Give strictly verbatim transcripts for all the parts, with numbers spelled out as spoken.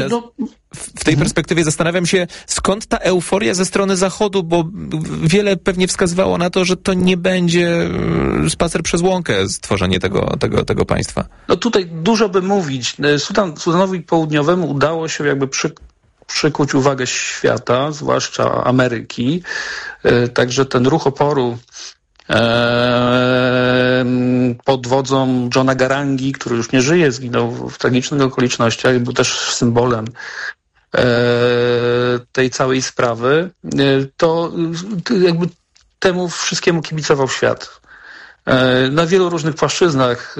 No, w tej perspektywie zastanawiam się, skąd ta euforia ze strony Zachodu, bo wiele pewnie wskazywało na to, że to nie będzie spacer przez łąkę stworzenie tego, tego, tego państwa. No tutaj dużo by mówić. Sudan, Sudanowi Południowemu udało się jakby przy, przykuć uwagę świata, zwłaszcza Ameryki. Także ten ruch oporu pod wodzą Johna Garangi, który już nie żyje, zginął w tragicznych okolicznościach i był też symbolem tej całej sprawy, to jakby temu wszystkiemu kibicował świat. Na wielu różnych płaszczyznach,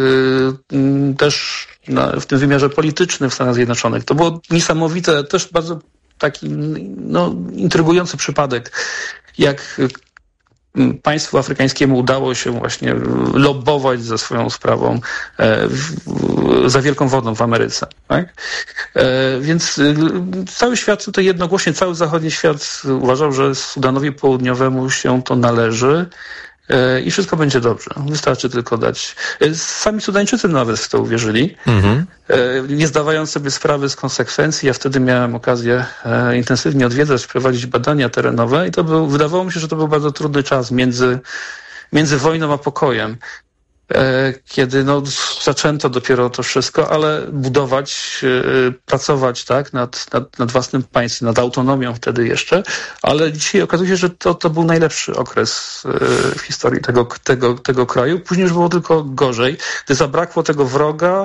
też na, w tym wymiarze politycznym w Stanach Zjednoczonych. To było niesamowite, też bardzo taki no, intrygujący przypadek, jak państwu afrykańskiemu udało się właśnie lobbować za swoją sprawą e, w, za wielką wodą w Ameryce. Tak? E, więc e, cały świat tutaj jednogłośnie, cały zachodni świat uważał, że Sudanowi Południowemu się to należy e, i wszystko będzie dobrze. Wystarczy tylko dać. E, sami Sudańczycy nawet w to uwierzyli, mhm. e, nie zdawając sobie sprawy z konsekwencji. Ja wtedy miałem okazję e, intensywnie odwiedzać, prowadzić badania terenowe i to był, wydawało mi się, że to był bardzo trudny czas między, między wojną a pokojem, e, kiedy no, zaczęto dopiero to wszystko, ale budować, e, pracować tak, nad, nad, nad własnym państwem, nad autonomią wtedy jeszcze, ale dzisiaj okazuje się, że to, to był najlepszy okres e, w historii tego, tego, tego kraju. Później już było tylko gorzej, gdy zabrakło tego wroga,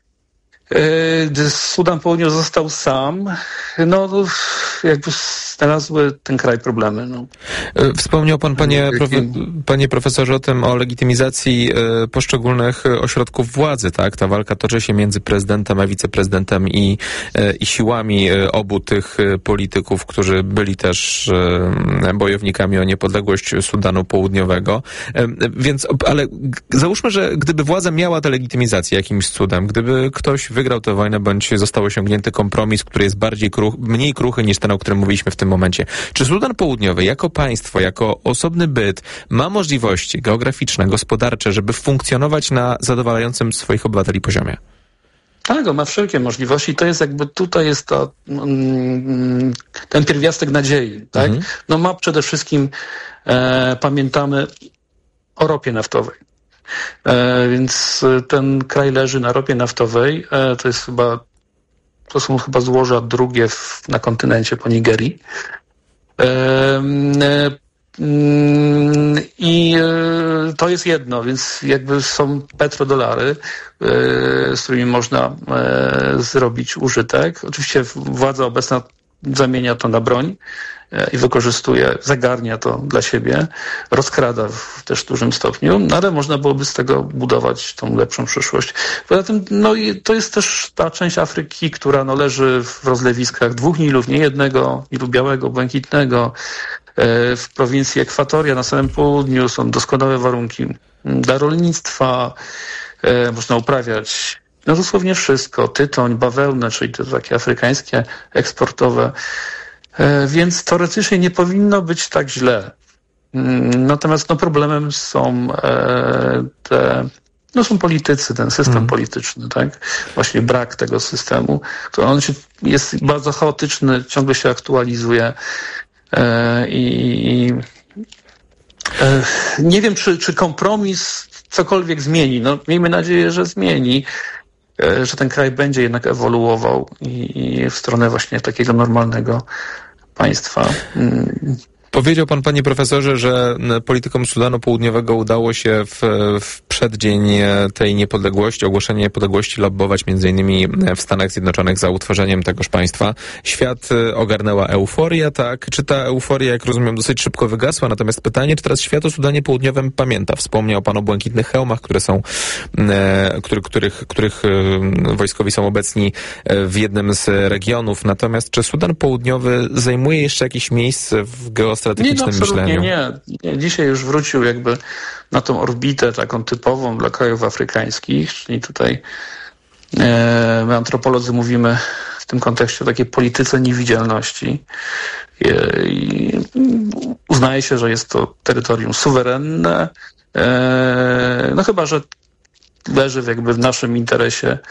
gdy Sudan Południowy został sam, no jakby znalazły ten kraj problemy. No. Wspomniał pan, panie, profe, panie profesorze, o tym, o legitymizacji poszczególnych ośrodków władzy, tak? Ta walka toczy się między prezydentem a wiceprezydentem i, i siłami obu tych polityków, którzy byli też bojownikami o niepodległość Sudanu Południowego. Więc, ale załóżmy, że gdyby władza miała tę legitymizację jakimś cudem, gdyby ktoś wygrał tę wojnę, bądź został osiągnięty kompromis, który jest bardziej kruch, mniej kruchy niż ten, o którym mówiliśmy w tym momencie. Czy Sudan Południowy jako państwo, jako osobny byt ma możliwości geograficzne, gospodarcze, żeby funkcjonować na zadowalającym swoich obywateli poziomie? Tak, on ma wszelkie możliwości. To jest jakby, tutaj jest to, mm, ten pierwiastek nadziei, tak? Mhm. No ma przede wszystkim, e, pamiętamy o ropie naftowej. E, więc ten kraj leży na ropie naftowej. E, to jest chyba, to są chyba złoża drugie w, na kontynencie po Nigerii. E, e, I e, to jest jedno, więc jakby są petrodolary, e, z którymi można e, zrobić użytek. Oczywiście władza obecna zamienia to na broń i wykorzystuje, zagarnia to dla siebie, rozkrada w też dużym stopniu, no ale można byłoby z tego budować tą lepszą przyszłość. Poza tym, no i to jest też ta część Afryki, która no, leży w rozlewiskach dwóch Nilów, nie jednego, Nilu białego, błękitnego. W prowincji Ekwatoria na samym południu są doskonałe warunki dla rolnictwa, można uprawiać no dosłownie wszystko, tytoń, bawełnę, czyli to takie afrykańskie, eksportowe. Więc teoretycznie nie powinno być tak źle. Natomiast no, problemem są te, no są politycy, ten system hmm. polityczny, tak? Właśnie brak tego systemu. On się, jest bardzo chaotyczny, ciągle się aktualizuje i nie wiem, czy, czy kompromis cokolwiek zmieni. No, miejmy nadzieję, że zmieni, że ten kraj będzie jednak ewoluował i, i w stronę właśnie takiego normalnego państwa. Powiedział pan, panie profesorze, że politykom Sudanu Południowego udało się w, w przeddzień tej niepodległości, ogłoszenia niepodległości lobbować między innymi w Stanach Zjednoczonych za utworzeniem tegoż państwa. Świat ogarnęła euforia, tak? Czy ta euforia, jak rozumiem, dosyć szybko wygasła? Natomiast pytanie, czy teraz świat o Sudanie Południowym pamięta? Wspomniał pan o błękitnych hełmach, które są, e, który, których, których e, wojskowi są obecni w jednym z regionów. Natomiast czy Sudan Południowy zajmuje jeszcze jakieś miejsce w geostrategii? Nie, no absolutnie nie. nie. Dzisiaj już wrócił jakby na tą orbitę taką typową dla krajów afrykańskich, czyli tutaj e, my antropolodzy mówimy w tym kontekście o takiej polityce niewidzialności. E, i uznaje się, że jest to terytorium suwerenne, e, no chyba że leży jakby w naszym interesie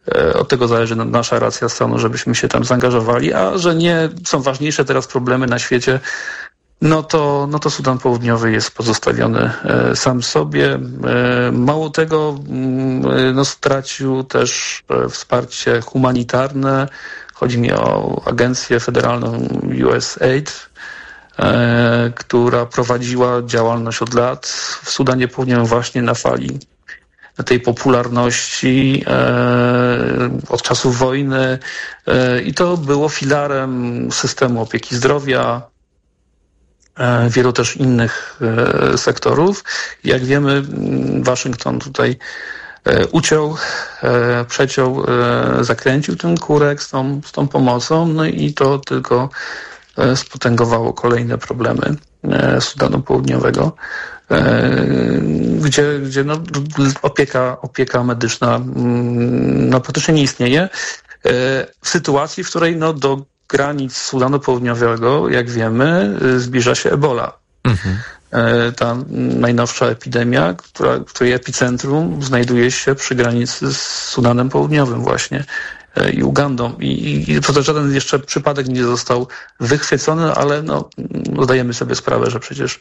Od tego zależy nasza racja stanu, żebyśmy się tam zaangażowali, a że nie są ważniejsze teraz problemy na świecie, no to, no to Sudan Południowy jest pozostawiony sam sobie. Mało tego, no stracił też wsparcie humanitarne. Chodzi mi o agencję federalną U S A I D, która prowadziła działalność od lat w Sudanie Południowym właśnie na fali tej popularności e, od czasów wojny e, i to było filarem systemu opieki zdrowia, e, wielu też innych e, sektorów. Jak wiemy, Waszyngton tutaj e, uciął, e, przeciął, e, zakręcił ten kurek z tą, z tą pomocą, no i to tylko e, spotęgowało kolejne problemy e, Sudanu Południowego. Gdzie, gdzie no, opieka, opieka medyczna no, praktycznie nie istnieje. W sytuacji, w której no, do granic Sudanu Południowego, jak wiemy, zbliża się Ebola. Mhm. Ta najnowsza epidemia, która, której epicentrum znajduje się przy granicy z Sudanem Południowym właśnie i Ugandą. I, i to żaden jeszcze przypadek nie został wychwycony, ale no, zdajemy sobie sprawę, że przecież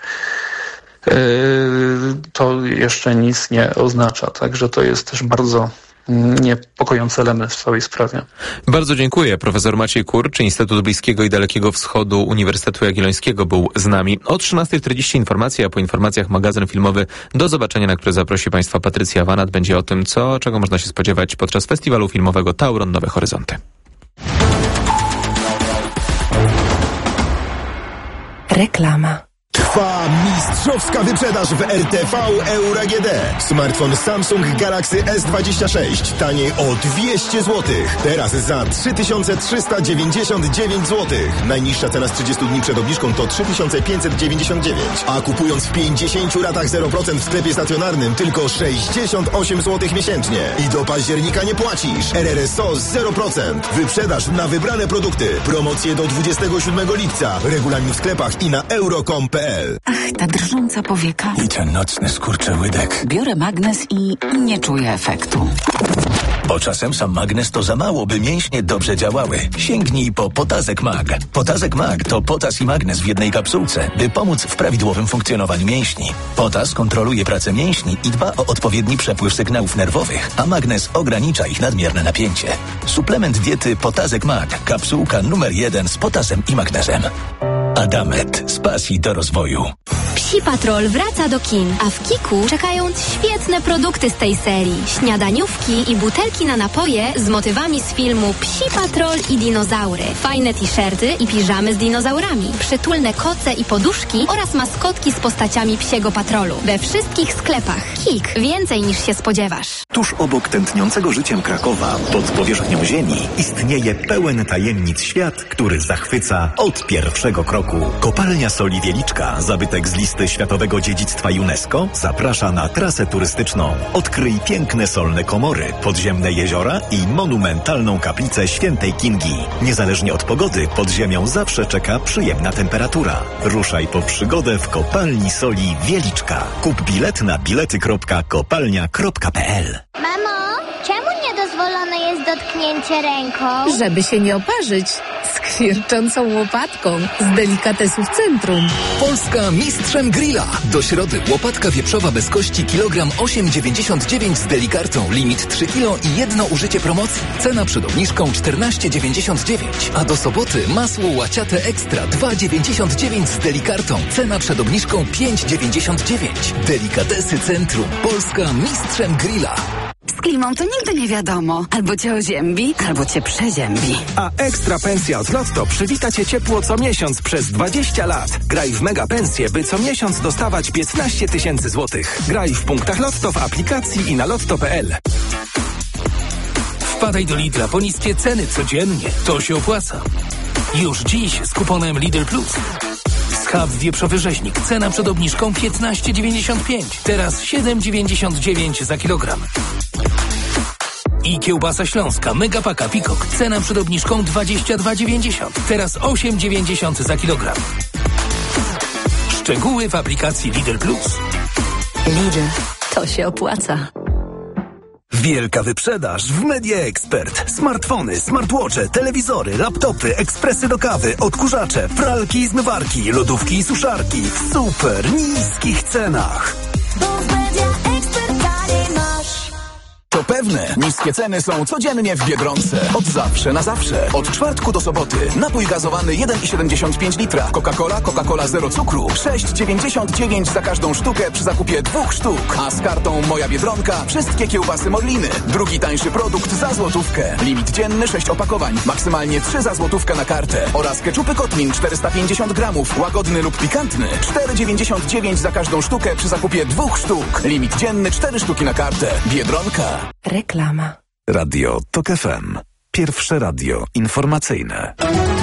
to jeszcze nic nie oznacza. Także to jest też bardzo niepokojący element w całej sprawie. Bardzo dziękuję. Profesor Maciej Kurcz, Instytut Bliskiego i Dalekiego Wschodu Uniwersytetu Jagiellońskiego był z nami. O trzynastej czterdzieści informacje, a po informacjach magazyn filmowy Do zobaczenia, na który zaprosi Państwa Patrycja Wanat. Będzie o tym, co, czego można się spodziewać podczas festiwalu filmowego Tauron Nowe Horyzonty. Reklama. Trwa mistrzowska wyprzedaż w R T V Euro A G D. Smartfon Samsung Galaxy S dwadzieścia sześć taniej o dwieście złotych. Teraz za trzy tysiące trzysta dziewięćdziesiąt dziewięć złotych. Najniższa cena z trzydziestu dni przed obniżką to trzy tysiące pięćset dziewięćdziesiąt dziewięć. A kupując w pięćdziesięciu ratach zero procent w sklepie stacjonarnym tylko sześćdziesiąt osiem złotych miesięcznie. I do października nie płacisz. R R S O zero procent. Wyprzedaż na wybrane produkty. Promocje do dwudziestego siódmego lipca. Regulamin w sklepach i na euro kropka com kropka p l. Ach, ta drżąca powieka. I ten nocny skurczy łydek. Biorę magnes i nie czuję efektu. Bo czasem sam magnes to za mało, by mięśnie dobrze działały. Sięgnij po Potazek Mag. Potazek Mag to potas i magnes w jednej kapsułce, by pomóc w prawidłowym funkcjonowaniu mięśni. Potas kontroluje pracę mięśni i dba o odpowiedni przepływ sygnałów nerwowych, a magnes ogranicza ich nadmierne napięcie. Suplement diety Potazek Mag. Kapsułka numer jeden z potasem i magnezem. Adamet z pasji do rozwoju. Psi Patrol wraca do kin, a w Kiku czekają świetne produkty z tej serii. Śniadaniówki i butelki na napoje z motywami z filmu Psi Patrol i dinozaury. Fajne t-shirty i piżamy z dinozaurami. Przytulne koce i poduszki oraz maskotki z postaciami Psiego Patrolu. We wszystkich sklepach. Kik. Więcej niż się spodziewasz. Tuż obok tętniącego życiem Krakowa, pod powierzchnią ziemi, istnieje pełen tajemnic świat, który zachwyca od pierwszego kroku. Kopalnia Soli Wieliczka, zabytek z listy Światowego Dziedzictwa UNESCO, zaprasza na trasę turystyczną. Odkryj piękne solne komory, podziemne jeziora i monumentalną kaplicę Świętej Kingi. Niezależnie od pogody, pod ziemią zawsze czeka przyjemna temperatura. Ruszaj po przygodę w Kopalni Soli Wieliczka. Kup bilet na bilety kropka kopalnia kropka p l. Mamo, czemu niedozwolone jest dotknięcie ręką? Żeby się nie oparzyć z kwierczącą łopatką z delikatesów Centrum. Polska mistrzem grilla. Do środy łopatka wieprzowa bez kości kilogram osiem dziewięćdziesiąt dziewięć z delikartą. Limit trzy kilo i jedno użycie promocji. Cena przed obniżką czternaście dziewięćdziesiąt dziewięć. A do soboty masło łaciate ekstra dwa dziewięćdziesiąt dziewięć z delikartą. Cena przed obniżką pięć dziewięćdziesiąt dziewięć. Delikatesy Centrum. Polska mistrzem grilla. Z klimą to nigdy nie wiadomo. Albo cię oziębi, albo cię przeziębi. A ekstra pensja z Lotto przywita cię ciepło co miesiąc przez dwadzieścia lat. Graj w mega pensję, by co miesiąc dostawać piętnaście tysięcy złotych. Graj w punktach Lotto, w aplikacji i na lotto kropka p l. Wpadaj do Lidla po niskie ceny codziennie. To się opłaca. Już dziś z kuponem Lidl Plus. Schab wieprzowy rzeźnik. Cena przed obniżką piętnaście dziewięćdziesiąt pięć. Teraz siedem dziewięćdziesiąt dziewięć za kilogram. I kiełbasa śląska Megapaka Pikok. Cena przed obniżką dwadzieścia dwa dziewięćdziesiąt. Teraz osiem dziewięćdziesiąt za kilogram. Szczegóły w aplikacji Lidl Plus. Lidl, to się opłaca. Wielka wyprzedaż w Media Expert. Smartfony, smartwatche, telewizory, laptopy, ekspresy do kawy, odkurzacze, pralki i zmywarki, lodówki i suszarki w super niskich cenach. To pewne, niskie ceny są codziennie w Biedronce. Od zawsze na zawsze. Od czwartku do soboty. Napój gazowany jeden i siedemdziesiąt pięć litra. Coca-Cola, Coca-Cola zero cukru. sześć dziewięćdziesiąt dziewięć za każdą sztukę przy zakupie dwóch sztuk. A z kartą Moja Biedronka wszystkie kiełbasy Morliny. Drugi tańszy produkt za złotówkę. Limit dzienny sześć opakowań. Maksymalnie trzy za złotówkę na kartę. Oraz keczupy Kotmin czterysta pięćdziesiąt gramów. Łagodny lub pikantny. cztery dziewięćdziesiąt dziewięć za każdą sztukę przy zakupie dwóch sztuk. Limit dzienny cztery sztuki na kartę. Biedronka. Reklama. Radio Tok F M. Pierwsze radio informacyjne.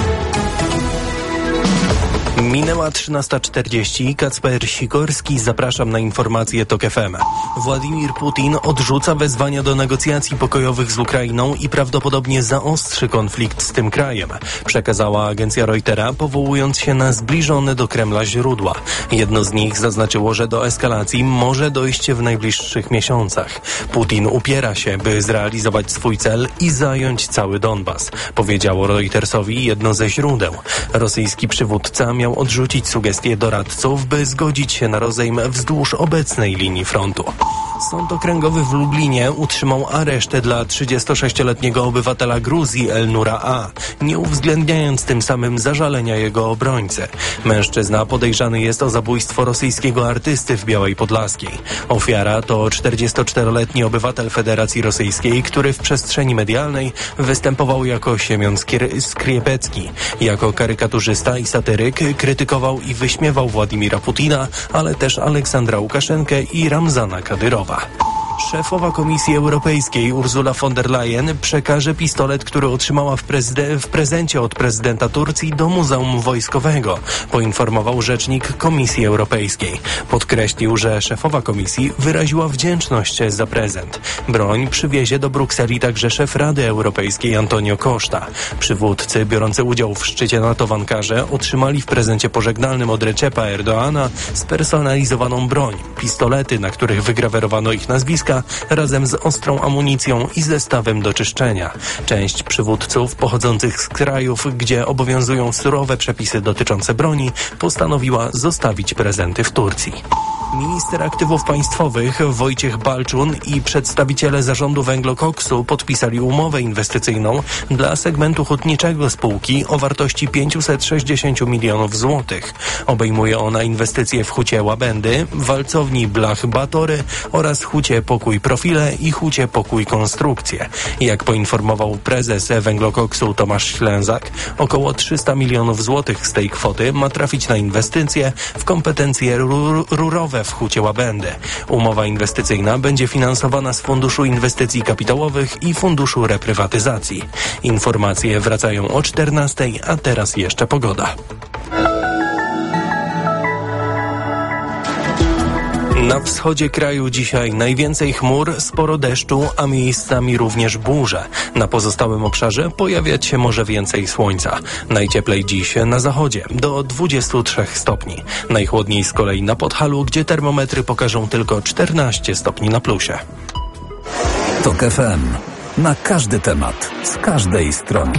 Minęła trzynasta czterdzieści. Kacper Sikorski, zapraszam na informacje Tok F M. Władimir Putin odrzuca wezwania do negocjacji pokojowych z Ukrainą i prawdopodobnie zaostrzy konflikt z tym krajem, przekazała agencja Reutera, powołując się na zbliżone do Kremla źródła. Jedno z nich zaznaczyło, że do eskalacji może dojść w najbliższych miesiącach. Putin upiera się, by zrealizować swój cel i zająć cały Donbas, powiedziało Reutersowi jedno ze źródeł. Rosyjski przywódca miał odrzucić sugestie doradców, by zgodzić się na rozejm wzdłuż obecnej linii frontu. Sąd okręgowy w Lublinie utrzymał areszt dla trzydziestosześcioletniego obywatela Gruzji Elnura A., nie uwzględniając tym samym zażalenia jego obrońcy. Mężczyzna podejrzany jest o zabójstwo rosyjskiego artysty w Białej Podlaskiej. Ofiara to czterdziestoczteroletni obywatel Federacji Rosyjskiej, który w przestrzeni medialnej występował jako Siemion Skriepecki. Jako karykaturzysta i satyryk krytykował i wyśmiewał Władimira Putina, ale też Aleksandra Łukaszenkę i Ramzana Kadyrowa. Szefowa Komisji Europejskiej Ursula von der Leyen przekaże pistolet, który otrzymała w, prezyd- w prezencie od prezydenta Turcji do Muzeum Wojskowego, poinformował rzecznik Komisji Europejskiej. Podkreślił, że szefowa komisji wyraziła wdzięczność za prezent. Broń przywiezie do Brukseli także szef Rady Europejskiej Antonio Costa. Przywódcy biorący udział w szczycie NATO w Ankarze otrzymali w prezencie pożegnalnym od Recepa Erdoana spersonalizowaną broń, pistolety, na których wygrawerowano ich nazwiska, razem z ostrą amunicją i zestawem do czyszczenia. Część przywódców pochodzących z krajów, gdzie obowiązują surowe przepisy dotyczące broni, postanowiła zostawić prezenty w Turcji. Minister Aktywów Państwowych Wojciech Balczun i przedstawiciele zarządu Węglokoksu podpisali umowę inwestycyjną dla segmentu hutniczego spółki o wartości pięćset sześćdziesiąt milionów złotych. Obejmuje ona inwestycje w hucie Łabędy, walcowni Blach Batory oraz hucie Pokój Profile i hucie Pokój Konstrukcje. Jak poinformował prezes Węglokoksu Tomasz Ślęzak, około trzysta milionów złotych z tej kwoty ma trafić na inwestycje w kompetencje rur- rurowe w hucie Łabędy. Umowa inwestycyjna będzie finansowana z Funduszu Inwestycji Kapitałowych i Funduszu Reprywatyzacji. Informacje wracają o czternastej, a teraz jeszcze pogoda. Na wschodzie kraju dzisiaj najwięcej chmur, sporo deszczu, a miejscami również burze. Na pozostałym obszarze pojawiać się może więcej słońca. Najcieplej dziś na zachodzie, do dwudziestu trzech stopni. Najchłodniej z kolei na Podhalu, gdzie termometry pokażą tylko czternaście stopni na plusie. Tok F M. Na każdy temat, z każdej strony.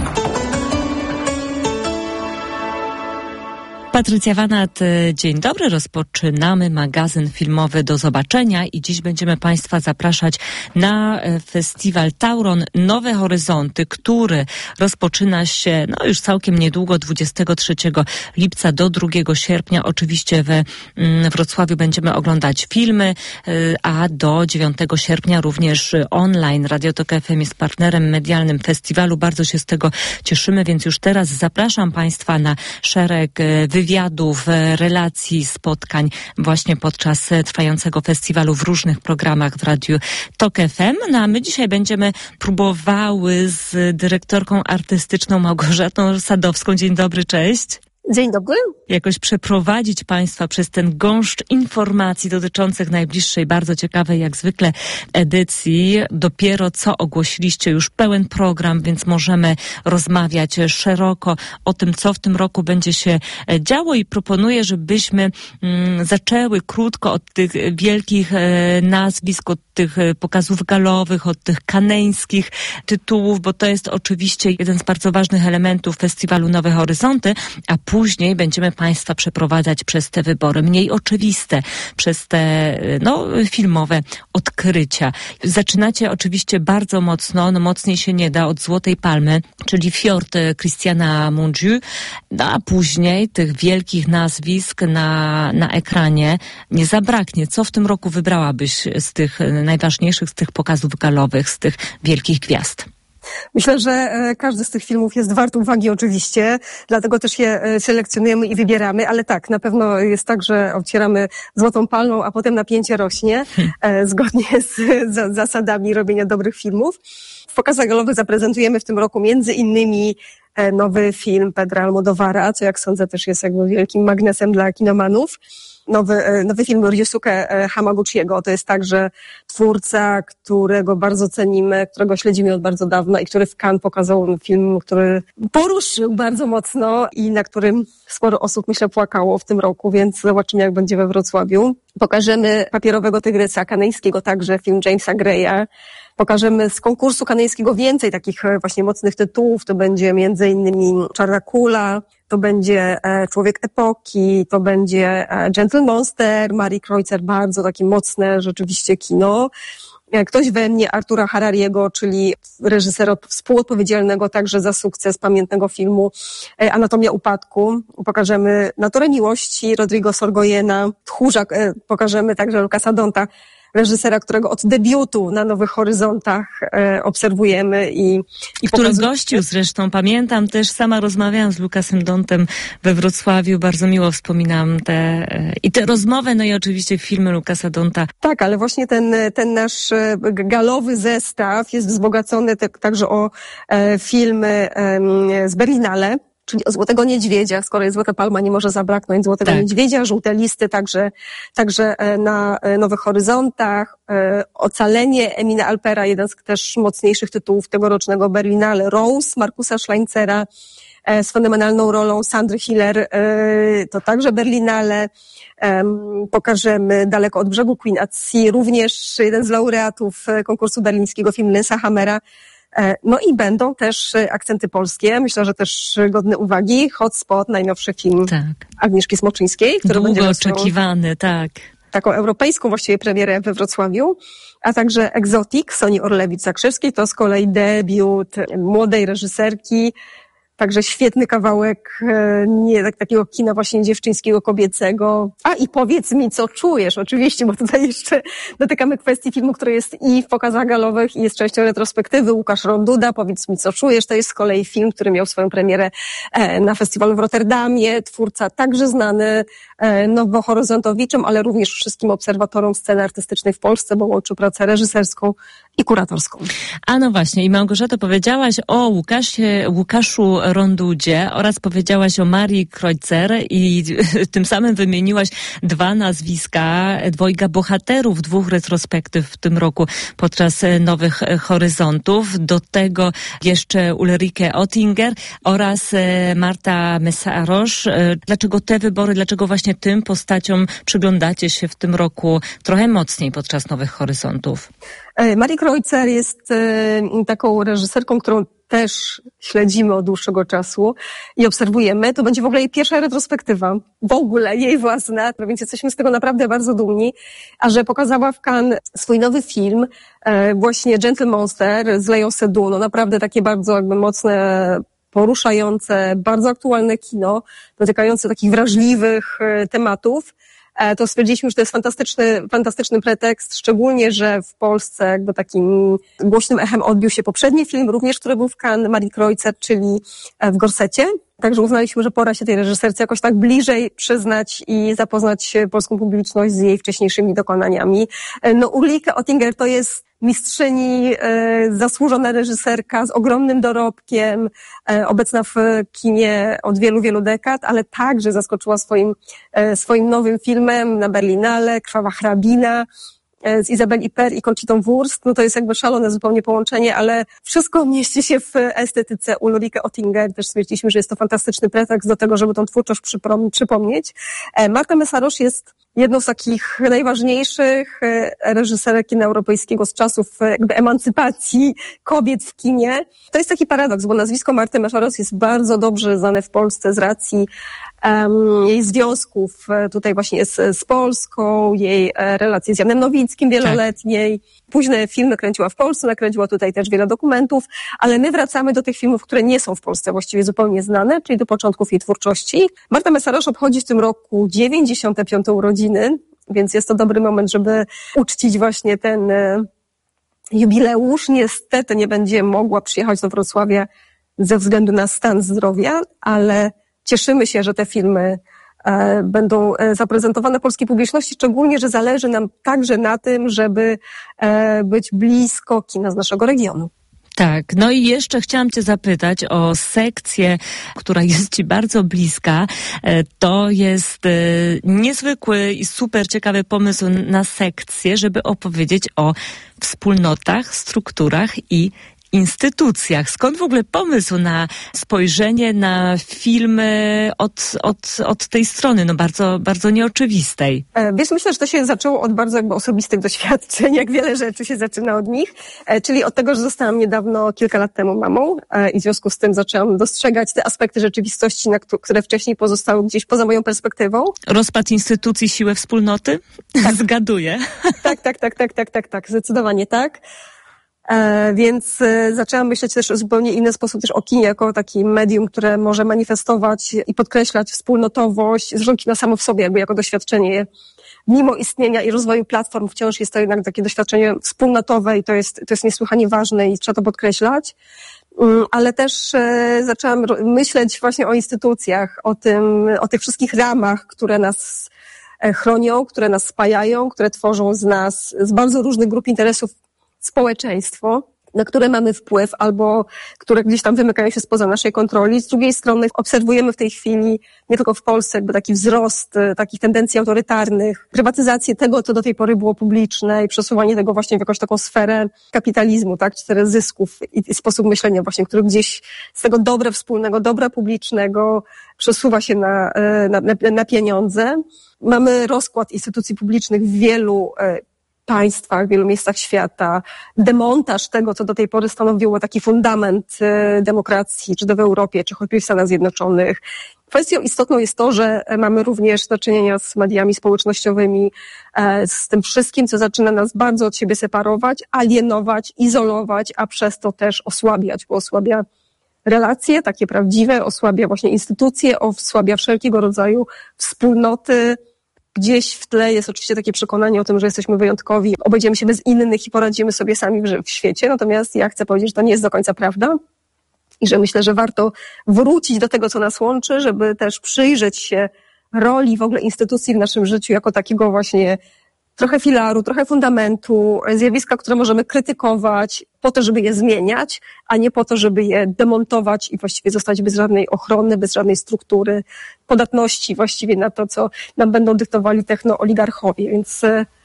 Patrycja Wanat, dzień dobry. Rozpoczynamy magazyn filmowy Do zobaczenia i dziś będziemy Państwa zapraszać na festiwal Tauron Nowe Horyzonty, który rozpoczyna się no już całkiem niedługo, dwudziestego trzeciego lipca do drugiego sierpnia. Oczywiście we Wrocławiu będziemy oglądać filmy, a do dziewiątego sierpnia również online. Radio Tok F M jest partnerem medialnym festiwalu. Bardzo się z tego cieszymy, więc już teraz zapraszam Państwa na szereg wywiadów, wywiadów, relacji, spotkań właśnie podczas trwającego festiwalu w różnych programach w Radiu Tok F M. No a my dzisiaj będziemy próbowały z dyrektorką artystyczną Małgorzatą Sadowską. Dzień dobry, cześć. Dzień dobry. Jakoś przeprowadzić Państwa przez ten gąszcz informacji dotyczących najbliższej, bardzo ciekawej jak zwykle edycji. Dopiero co ogłosiliście już pełen program, więc możemy rozmawiać szeroko o tym, co w tym roku będzie się działo i proponuję, żebyśmy mm, zaczęły krótko od tych wielkich e, nazwisk, od tych pokazów galowych, od tych kaneńskich tytułów, bo to jest oczywiście jeden z bardzo ważnych elementów festiwalu Nowe Horyzonty, a później będziemy Państwa przeprowadzać przez te wybory mniej oczywiste, przez te no, filmowe odkrycia. Zaczynacie oczywiście bardzo mocno, no mocniej się nie da, od Złotej Palmy, czyli Fjord Christiana Mungiu, no, a później tych wielkich nazwisk na, na ekranie nie zabraknie. Co w tym roku wybrałabyś z tych najważniejszych, z tych pokazów galowych, z tych wielkich gwiazd? Myślę, że każdy z tych filmów jest wart uwagi oczywiście, dlatego też je selekcjonujemy i wybieramy, ale tak, na pewno jest tak, że otwieramy Złotą Palmą, a potem napięcie rośnie, hmm. zgodnie z, z zasadami robienia dobrych filmów. W pokazach galowych zaprezentujemy w tym roku między innymi nowy film Pedra Almodóvara, co jak sądzę też jest jakby wielkim magnesem dla kinomanów. Nowy, nowy film Ryosuke Hamaguchiego. To jest także twórca, którego bardzo cenimy, którego śledzimy od bardzo dawna i który w Cannes pokazał film, który poruszył bardzo mocno i na którym sporo osób, myślę, płakało w tym roku, więc zobaczymy, jak będzie we Wrocławiu. Pokażemy Papierowego Tygrysa kaneńskiego, także film Jamesa Greya. Pokażemy z konkursu kaneńskiego więcej takich właśnie mocnych tytułów. To będzie między innymi Czarna Kula, to będzie Człowiek Epoki, to będzie Gentle Monster, Marii Kreutzer, bardzo takie mocne rzeczywiście kino. Ktoś we mnie, Artura Harariego, czyli reżysera współodpowiedzialnego także za sukces pamiętnego filmu Anatomia Upadku. Pokażemy Naturę Miłości, Rodrigo Sorogoyena, Tchórzak, pokażemy także Lucasa Donta, reżysera, którego od debiutu na Nowych Horyzontach e, obserwujemy i, i który pokazuje... gościł zresztą, pamiętam też, sama rozmawiałam z Lucasem Dontem we Wrocławiu, bardzo miło wspominam te e, i te rozmowy, no i oczywiście filmy Lucasa Donta. Tak, ale właśnie ten, ten nasz galowy zestaw jest wzbogacony te, także o e, filmy e, z Berlinale, czyli o Złotego Niedźwiedzia, skoro jest Złota Palma, nie może zabraknąć Złotego tak. Niedźwiedzia, Żółte Listy, także, także na Nowych Horyzontach, Ocalenie Emina Alpera, jeden z też mocniejszych tytułów tegorocznego Berlinale, Rose Markusa Schleinzera z fenomenalną rolą Sandry Hiller, to także Berlinale. Pokażemy Daleko od brzegu Queen at Sea, również jeden z laureatów konkursu berlińskiego, film Lensa Hammera. No i będą też akcenty polskie, myślę, że też godne uwagi. Hotspot, najnowszy film tak. Agnieszki Smoczyńskiej, który Długo będzie oczekiwany, tak. Taką europejską właściwie premierę we Wrocławiu, a także Exotic, Soni Orlewicz-Zakrzewskiej, to z kolei debiut młodej reżyserki, także świetny kawałek nie tak, takiego kina właśnie dziewczyńskiego, kobiecego. A i powiedz mi, co czujesz, oczywiście, bo tutaj jeszcze dotykamy kwestii filmu, który jest i w pokazach galowych, i jest częścią retrospektywy. Łukasz Ronduda, Powiedz mi, co czujesz. To jest z kolei film, który miał swoją premierę na festiwalu w Rotterdamie. Twórca także znany nowohoryzontowiczom, ale również wszystkim obserwatorom sceny artystycznej w Polsce, bo łączy pracę reżyserską i kuratorską. A no właśnie, i Małgorzato, powiedziałaś o Łukasie, Łukaszu Rondudzie oraz powiedziałaś o Marii Kreutzer i tym samym wymieniłaś dwa nazwiska, dwojga bohaterów dwóch retrospektyw w tym roku podczas Nowych Horyzontów. Do tego jeszcze Ulrike Oettinger oraz Marta Messarosz. Dlaczego te wybory, dlaczego właśnie tym postaciom przyglądacie się w tym roku trochę mocniej podczas Nowych Horyzontów? Marii Kreutzer jest taką reżyserką, którą też śledzimy od dłuższego czasu i obserwujemy. To będzie w ogóle jej pierwsza retrospektywa, w ogóle jej własna, więc jesteśmy z tego naprawdę bardzo dumni. A że pokazała w Cannes swój nowy film, właśnie Gentle Monster z Leją Seydoux, no naprawdę takie bardzo jakby mocne, poruszające, bardzo aktualne kino, dotykające takich wrażliwych tematów, to stwierdziliśmy, że to jest fantastyczny, fantastyczny pretekst, szczególnie, że w Polsce jakby takim głośnym echem odbił się poprzedni film, również który był w Cannes, Marii Kreutzer, czyli w Gorsecie. Także uznaliśmy, że pora się tej reżyserce jakoś tak bliżej przyznać i zapoznać polską publiczność z jej wcześniejszymi dokonaniami. No Ulrike Oettinger to jest mistrzyni, e, zasłużona reżyserka z ogromnym dorobkiem, e, obecna w kinie od wielu, wielu dekad, ale także zaskoczyła swoim, e, swoim nowym filmem na Berlinale, Krwawa hrabina, z Isabelle Huppert i Conchitą Wurst. No to jest jakby szalone zupełnie połączenie, ale wszystko mieści się w estetyce Ulrike Oettinger. Też stwierdziliśmy, że jest to fantastyczny pretekst do tego, żeby tą twórczość przypom- przypomnieć. Marta Messarosz jest jedną z takich najważniejszych reżyserek kina europejskiego z czasów jakby emancypacji kobiet w kinie. To jest taki paradoks, bo nazwisko Marty Messarosz jest bardzo dobrze znane w Polsce z racji um, jej związków tutaj właśnie z, z Polską, jej relacje z Janem Nowickim wieloletniej. Późne filmy kręciła w Polsce, nakręciła tutaj też wiele dokumentów, ale my wracamy do tych filmów, które nie są w Polsce właściwie zupełnie znane, czyli do początków jej twórczości. Marta Messarosz obchodzi w tym roku dziewięćdziesiąte piąte urodziny, więc jest to dobry moment, żeby uczcić właśnie ten e, jubileusz. Niestety nie będzie mogła przyjechać do Wrocławia ze względu na stan zdrowia, ale cieszymy się, że te filmy e, będą e, zaprezentowane polskiej publiczności, szczególnie, że zależy nam także na tym, żeby e, być blisko kina z naszego regionu. Tak, no i jeszcze chciałam cię zapytać o sekcję, która jest ci bardzo bliska. To jest niezwykły i super ciekawy pomysł na sekcję, żeby opowiedzieć o wspólnotach, strukturach i instytucjach. Skąd w ogóle pomysł na spojrzenie na filmy od, od, od tej strony, no bardzo, bardzo nieoczywistej? Wiesz, myślę, że to się zaczęło od bardzo jakby osobistych doświadczeń, jak wiele rzeczy się zaczyna od nich, czyli od tego, że zostałam niedawno, kilka lat temu mamą i w związku z tym zaczęłam dostrzegać te aspekty rzeczywistości, na które wcześniej pozostały gdzieś poza moją perspektywą. Rozpad instytucji, siłę wspólnoty? Tak. Zgaduję. Tak, tak, tak, tak, tak, tak, tak, zdecydowanie tak. E, więc e, zaczęłam myśleć też w zupełnie inny sposób też o kinie, jako takim medium, które może manifestować i podkreślać wspólnotowość. Zresztą kino samo w sobie, jakby jako doświadczenie, mimo istnienia i rozwoju platform, wciąż jest to jednak takie doświadczenie wspólnotowe i to jest, to jest niesłychanie ważne i trzeba to podkreślać. Um, ale też e, zaczęłam ro- myśleć właśnie o instytucjach, o tym, o tych wszystkich ramach, które nas e, chronią, które nas spajają, które tworzą z nas, z bardzo różnych grup interesów społeczeństwo, na które mamy wpływ albo które gdzieś tam wymykają się spoza naszej kontroli. Z drugiej strony obserwujemy w tej chwili, nie tylko w Polsce, jakby taki wzrost takich tendencji autorytarnych, prywatyzację tego, co do tej pory było publiczne i przesuwanie tego właśnie w jakąś taką sferę kapitalizmu, tak, sferę zysków i, i sposób myślenia właśnie, który gdzieś z tego dobra wspólnego, dobra publicznego przesuwa się na, na, na, na pieniądze. Mamy rozkład instytucji publicznych w wielu państwach, w wielu miejscach świata, demontaż tego, co do tej pory stanowiło taki fundament demokracji, czy to w Europie, czy choćby w Stanach Zjednoczonych. Kwestią istotną jest to, że mamy również do czynienia z mediami społecznościowymi, z tym wszystkim, co zaczyna nas bardzo od siebie separować, alienować, izolować, a przez to też osłabiać, bo osłabia relacje takie prawdziwe, osłabia właśnie instytucje, osłabia wszelkiego rodzaju wspólnoty. Gdzieś w tle jest oczywiście takie przekonanie o tym, że jesteśmy wyjątkowi, obejdziemy się bez innych i poradzimy sobie sami w, w świecie. Natomiast ja chcę powiedzieć, że to nie jest do końca prawda i że myślę, że warto wrócić do tego, co nas łączy, żeby też przyjrzeć się roli w ogóle instytucji w naszym życiu jako takiego właśnie trochę filaru, trochę fundamentu, zjawiska, które możemy krytykować po to, żeby je zmieniać, a nie po to, żeby je demontować i właściwie zostać bez żadnej ochrony, bez żadnej struktury, podatności właściwie na to, co nam będą dyktowali technooligarchowie. Więc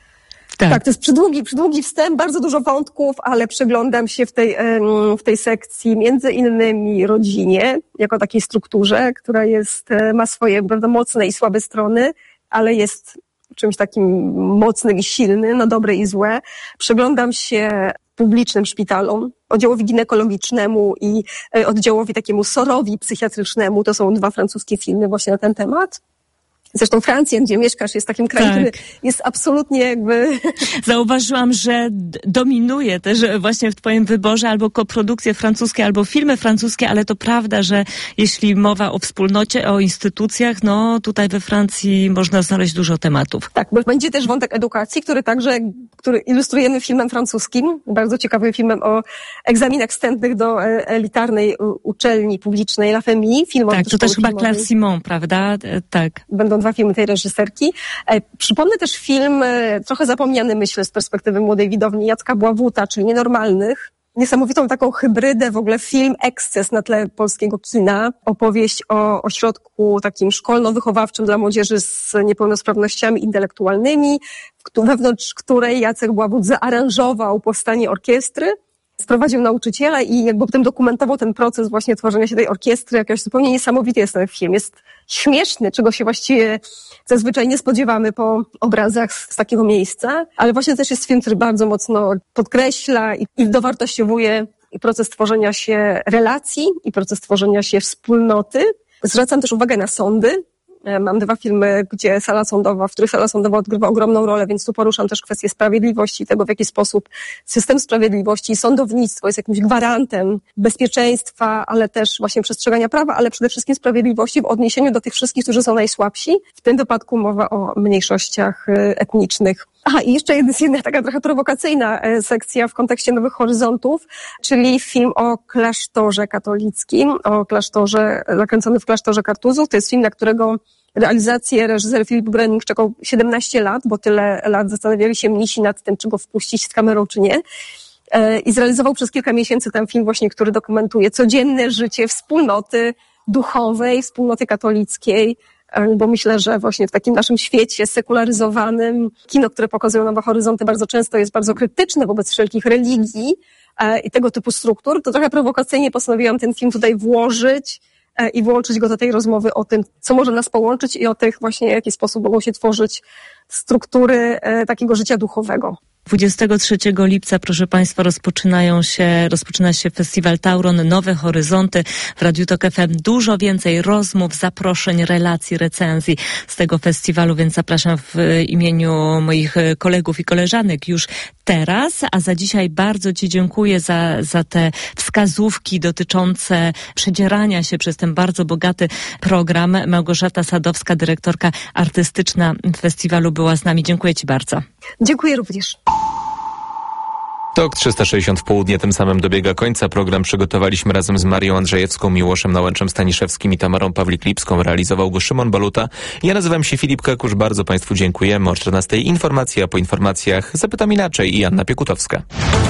tak, tak to jest przydługi, przydługi wstęp, bardzo dużo wątków, ale przyglądam się w tej, w tej sekcji między innymi rodzinie, jako takiej strukturze, która jest, ma swoje bardzo mocne i słabe strony, ale jest czymś takim mocnym i silnym, no dobre i złe. Przyglądam się publicznym szpitalom, oddziałowi ginekologicznemu i oddziałowi takiemu sorowi psychiatrycznemu. To są dwa francuskie filmy właśnie na ten temat. Zresztą Francja, gdzie mieszkasz, jest takim krajem, tak, który jest absolutnie jakby... Zauważyłam, że dominuje też właśnie w twoim wyborze albo koprodukcje francuskie, albo filmy francuskie, ale to prawda, że jeśli mowa o wspólnocie, o instytucjach, no tutaj we Francji można znaleźć dużo tematów. Tak, bo będzie też wątek edukacji, który także, który ilustrujemy filmem francuskim, bardzo ciekawym filmem o egzaminach wstępnych do elitarnej uczelni publicznej La Femie. Film tak, to też chyba Claire Simon, prawda? Tak. Będą dwa dwa filmy tej reżyserki. Przypomnę też film trochę zapomniany, myślę, z perspektywy młodej widowni Jacka Bławuta, czyli Nienormalnych. Niesamowitą taką hybrydę, w ogóle film eksces na tle polskiego kina. Opowieść o ośrodku takim szkolno-wychowawczym dla młodzieży z niepełnosprawnościami intelektualnymi, wewnątrz której Jacek Bławut zaaranżował powstanie orkiestry. Sprowadził nauczyciela i jakby potem dokumentował ten proces właśnie tworzenia się tej orkiestry. Jakoś zupełnie niesamowity jest ten film. Jest śmieszny, czego się właściwie zazwyczaj nie spodziewamy po obrazach z takiego miejsca, ale właśnie też jest film, który bardzo mocno podkreśla i, i dowartościowuje i proces tworzenia się relacji i proces tworzenia się wspólnoty. Zwracam też uwagę na sądy. Mam dwa filmy, gdzie sala sądowa, w których sala sądowa odgrywa ogromną rolę, więc tu poruszam też kwestię sprawiedliwości, tego w jaki sposób system sprawiedliwości i sądownictwo jest jakimś gwarantem bezpieczeństwa, ale też właśnie przestrzegania prawa, ale przede wszystkim sprawiedliwości w odniesieniu do tych wszystkich, którzy są najsłabsi. W tym wypadku mowa o mniejszościach etnicznych. Aha, i jeszcze jedna taka trochę prowokacyjna sekcja w kontekście Nowych Horyzontów, czyli film o klasztorze katolickim, o klasztorze, zakręcony w klasztorze Kartuzów. To jest film, na którego realizację reżyser Filip Brenning czekał siedemnaście lat, bo tyle lat zastanawiali się mnisi nad tym, czy go wpuścić z kamerą, czy nie. I zrealizował przez kilka miesięcy ten film właśnie, który dokumentuje codzienne życie wspólnoty duchowej, wspólnoty katolickiej, bo myślę, że właśnie w takim naszym świecie sekularyzowanym kino, które pokazują Nowe Horyzonty, bardzo często jest bardzo krytyczne wobec wszelkich religii i tego typu struktur. To trochę prowokacyjnie postanowiłam ten film tutaj włożyć i włączyć go do tej rozmowy o tym, co może nas połączyć i o tych właśnie, w jaki sposób mogą się tworzyć struktury takiego życia duchowego. dwudziestego trzeciego lipca, proszę Państwa, rozpoczynają się, rozpoczyna się festiwal Tauron Nowe Horyzonty w Radiu Tok F M. Dużo więcej rozmów, zaproszeń, relacji, recenzji z tego festiwalu, więc zapraszam w imieniu moich kolegów i koleżanek już teraz, a za dzisiaj bardzo Ci dziękuję za, za te wskazówki dotyczące przedzierania się przez ten bardzo bogaty program. Małgorzata Sadowska, dyrektorka artystyczna festiwalu, była z nami. Dziękuję Ci bardzo. Dziękuję również. Tok trzysta sześćdziesiąt w południe tym samym dobiega końca. Program przygotowaliśmy razem z Marią Andrzejewską, Miłoszem Nałęczem-Staniszewskim i Tamarą Pawlik-Lipską. Realizował go Szymon Baluta. Ja nazywam się Filip Kakusz. Bardzo Państwu dziękujemy. O czternastej informacji, a po informacjach Zapytam Inaczej i Anna Piekutowska.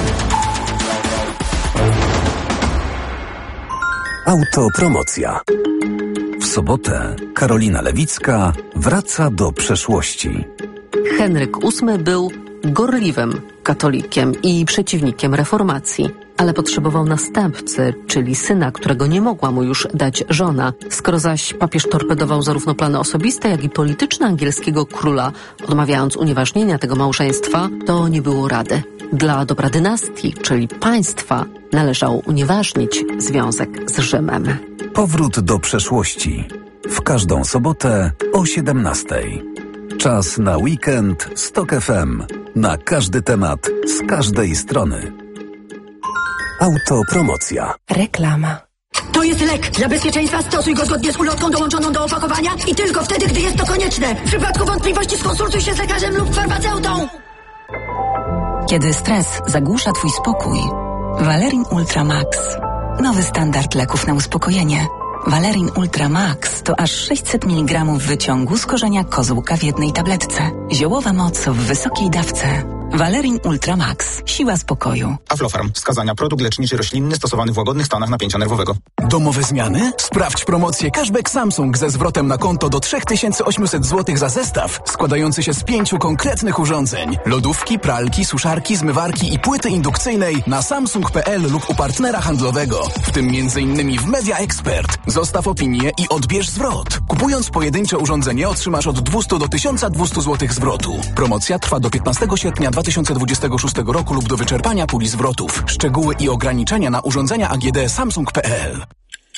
Autopromocja. W sobotę Karolina Lewicka wraca do przeszłości. Henryk ósmy był gorliwym katolikiem i przeciwnikiem reformacji, ale potrzebował następcy, czyli syna, którego nie mogła mu już dać żona. Skoro zaś papież torpedował zarówno plany osobiste, jak i polityczne angielskiego króla, odmawiając unieważnienia tego małżeństwa, to nie było rady. Dla dobra dynastii, czyli państwa, należało unieważnić związek z Rzymem. Powrót do przeszłości. W każdą sobotę o siedemnastej. Czas na weekend z Tok F M. Na każdy temat, z każdej strony. Autopromocja. Reklama. To jest lek. Dla bezpieczeństwa stosuj go zgodnie z ulotką dołączoną do opakowania i tylko wtedy, gdy jest to konieczne. W przypadku wątpliwości skonsultuj się z lekarzem lub farmaceutą. Kiedy stres zagłusza Twój spokój, Valerin Ultra Max. Nowy standard leków na uspokojenie. Valerin Ultra Max to aż sześćset miligramów wyciągu z korzenia kozłka w jednej tabletce. Ziołowa moc w wysokiej dawce. Valerin Ultra Max. Siła spokoju. Aflofarm. Wskazania. Produkt leczniczy roślinny stosowany w łagodnych stanach napięcia nerwowego. Domowe zmiany? Sprawdź promocję Cashback Samsung ze zwrotem na konto do trzy tysiące osiemset złotych za zestaw składający się z pięciu konkretnych urządzeń. Lodówki, pralki, suszarki, zmywarki i płyty indukcyjnej na samsung kropka p l lub u partnera handlowego, w tym między innymi w Media Expert. Zostaw opinię i odbierz zwrot. Kupując pojedyncze urządzenie otrzymasz od dwieście do tysiąca dwustu złotych zwrotu. Promocja trwa do piętnastego sierpnia dwa tysiące dwudziestego szóstego roku lub do wyczerpania puli zwrotów. Szczegóły i ograniczenia na urządzenia A G D samsung kropka p l.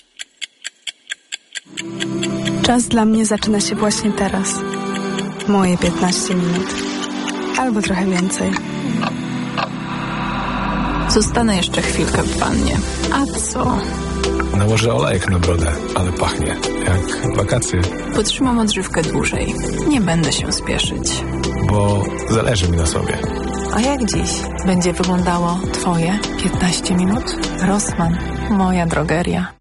Czas dla mnie zaczyna się właśnie teraz. Moje piętnaście minut. Albo trochę więcej. Zostanę jeszcze chwilkę w wannie. A co? Nałożę olejek na brodę, ale pachnie jak wakacje. Potrzymam odżywkę dłużej. Nie będę się spieszyć. Bo zależy mi na sobie. A jak dziś będzie wyglądało Twoje piętnaście minut? Rossmann, moja drogeria.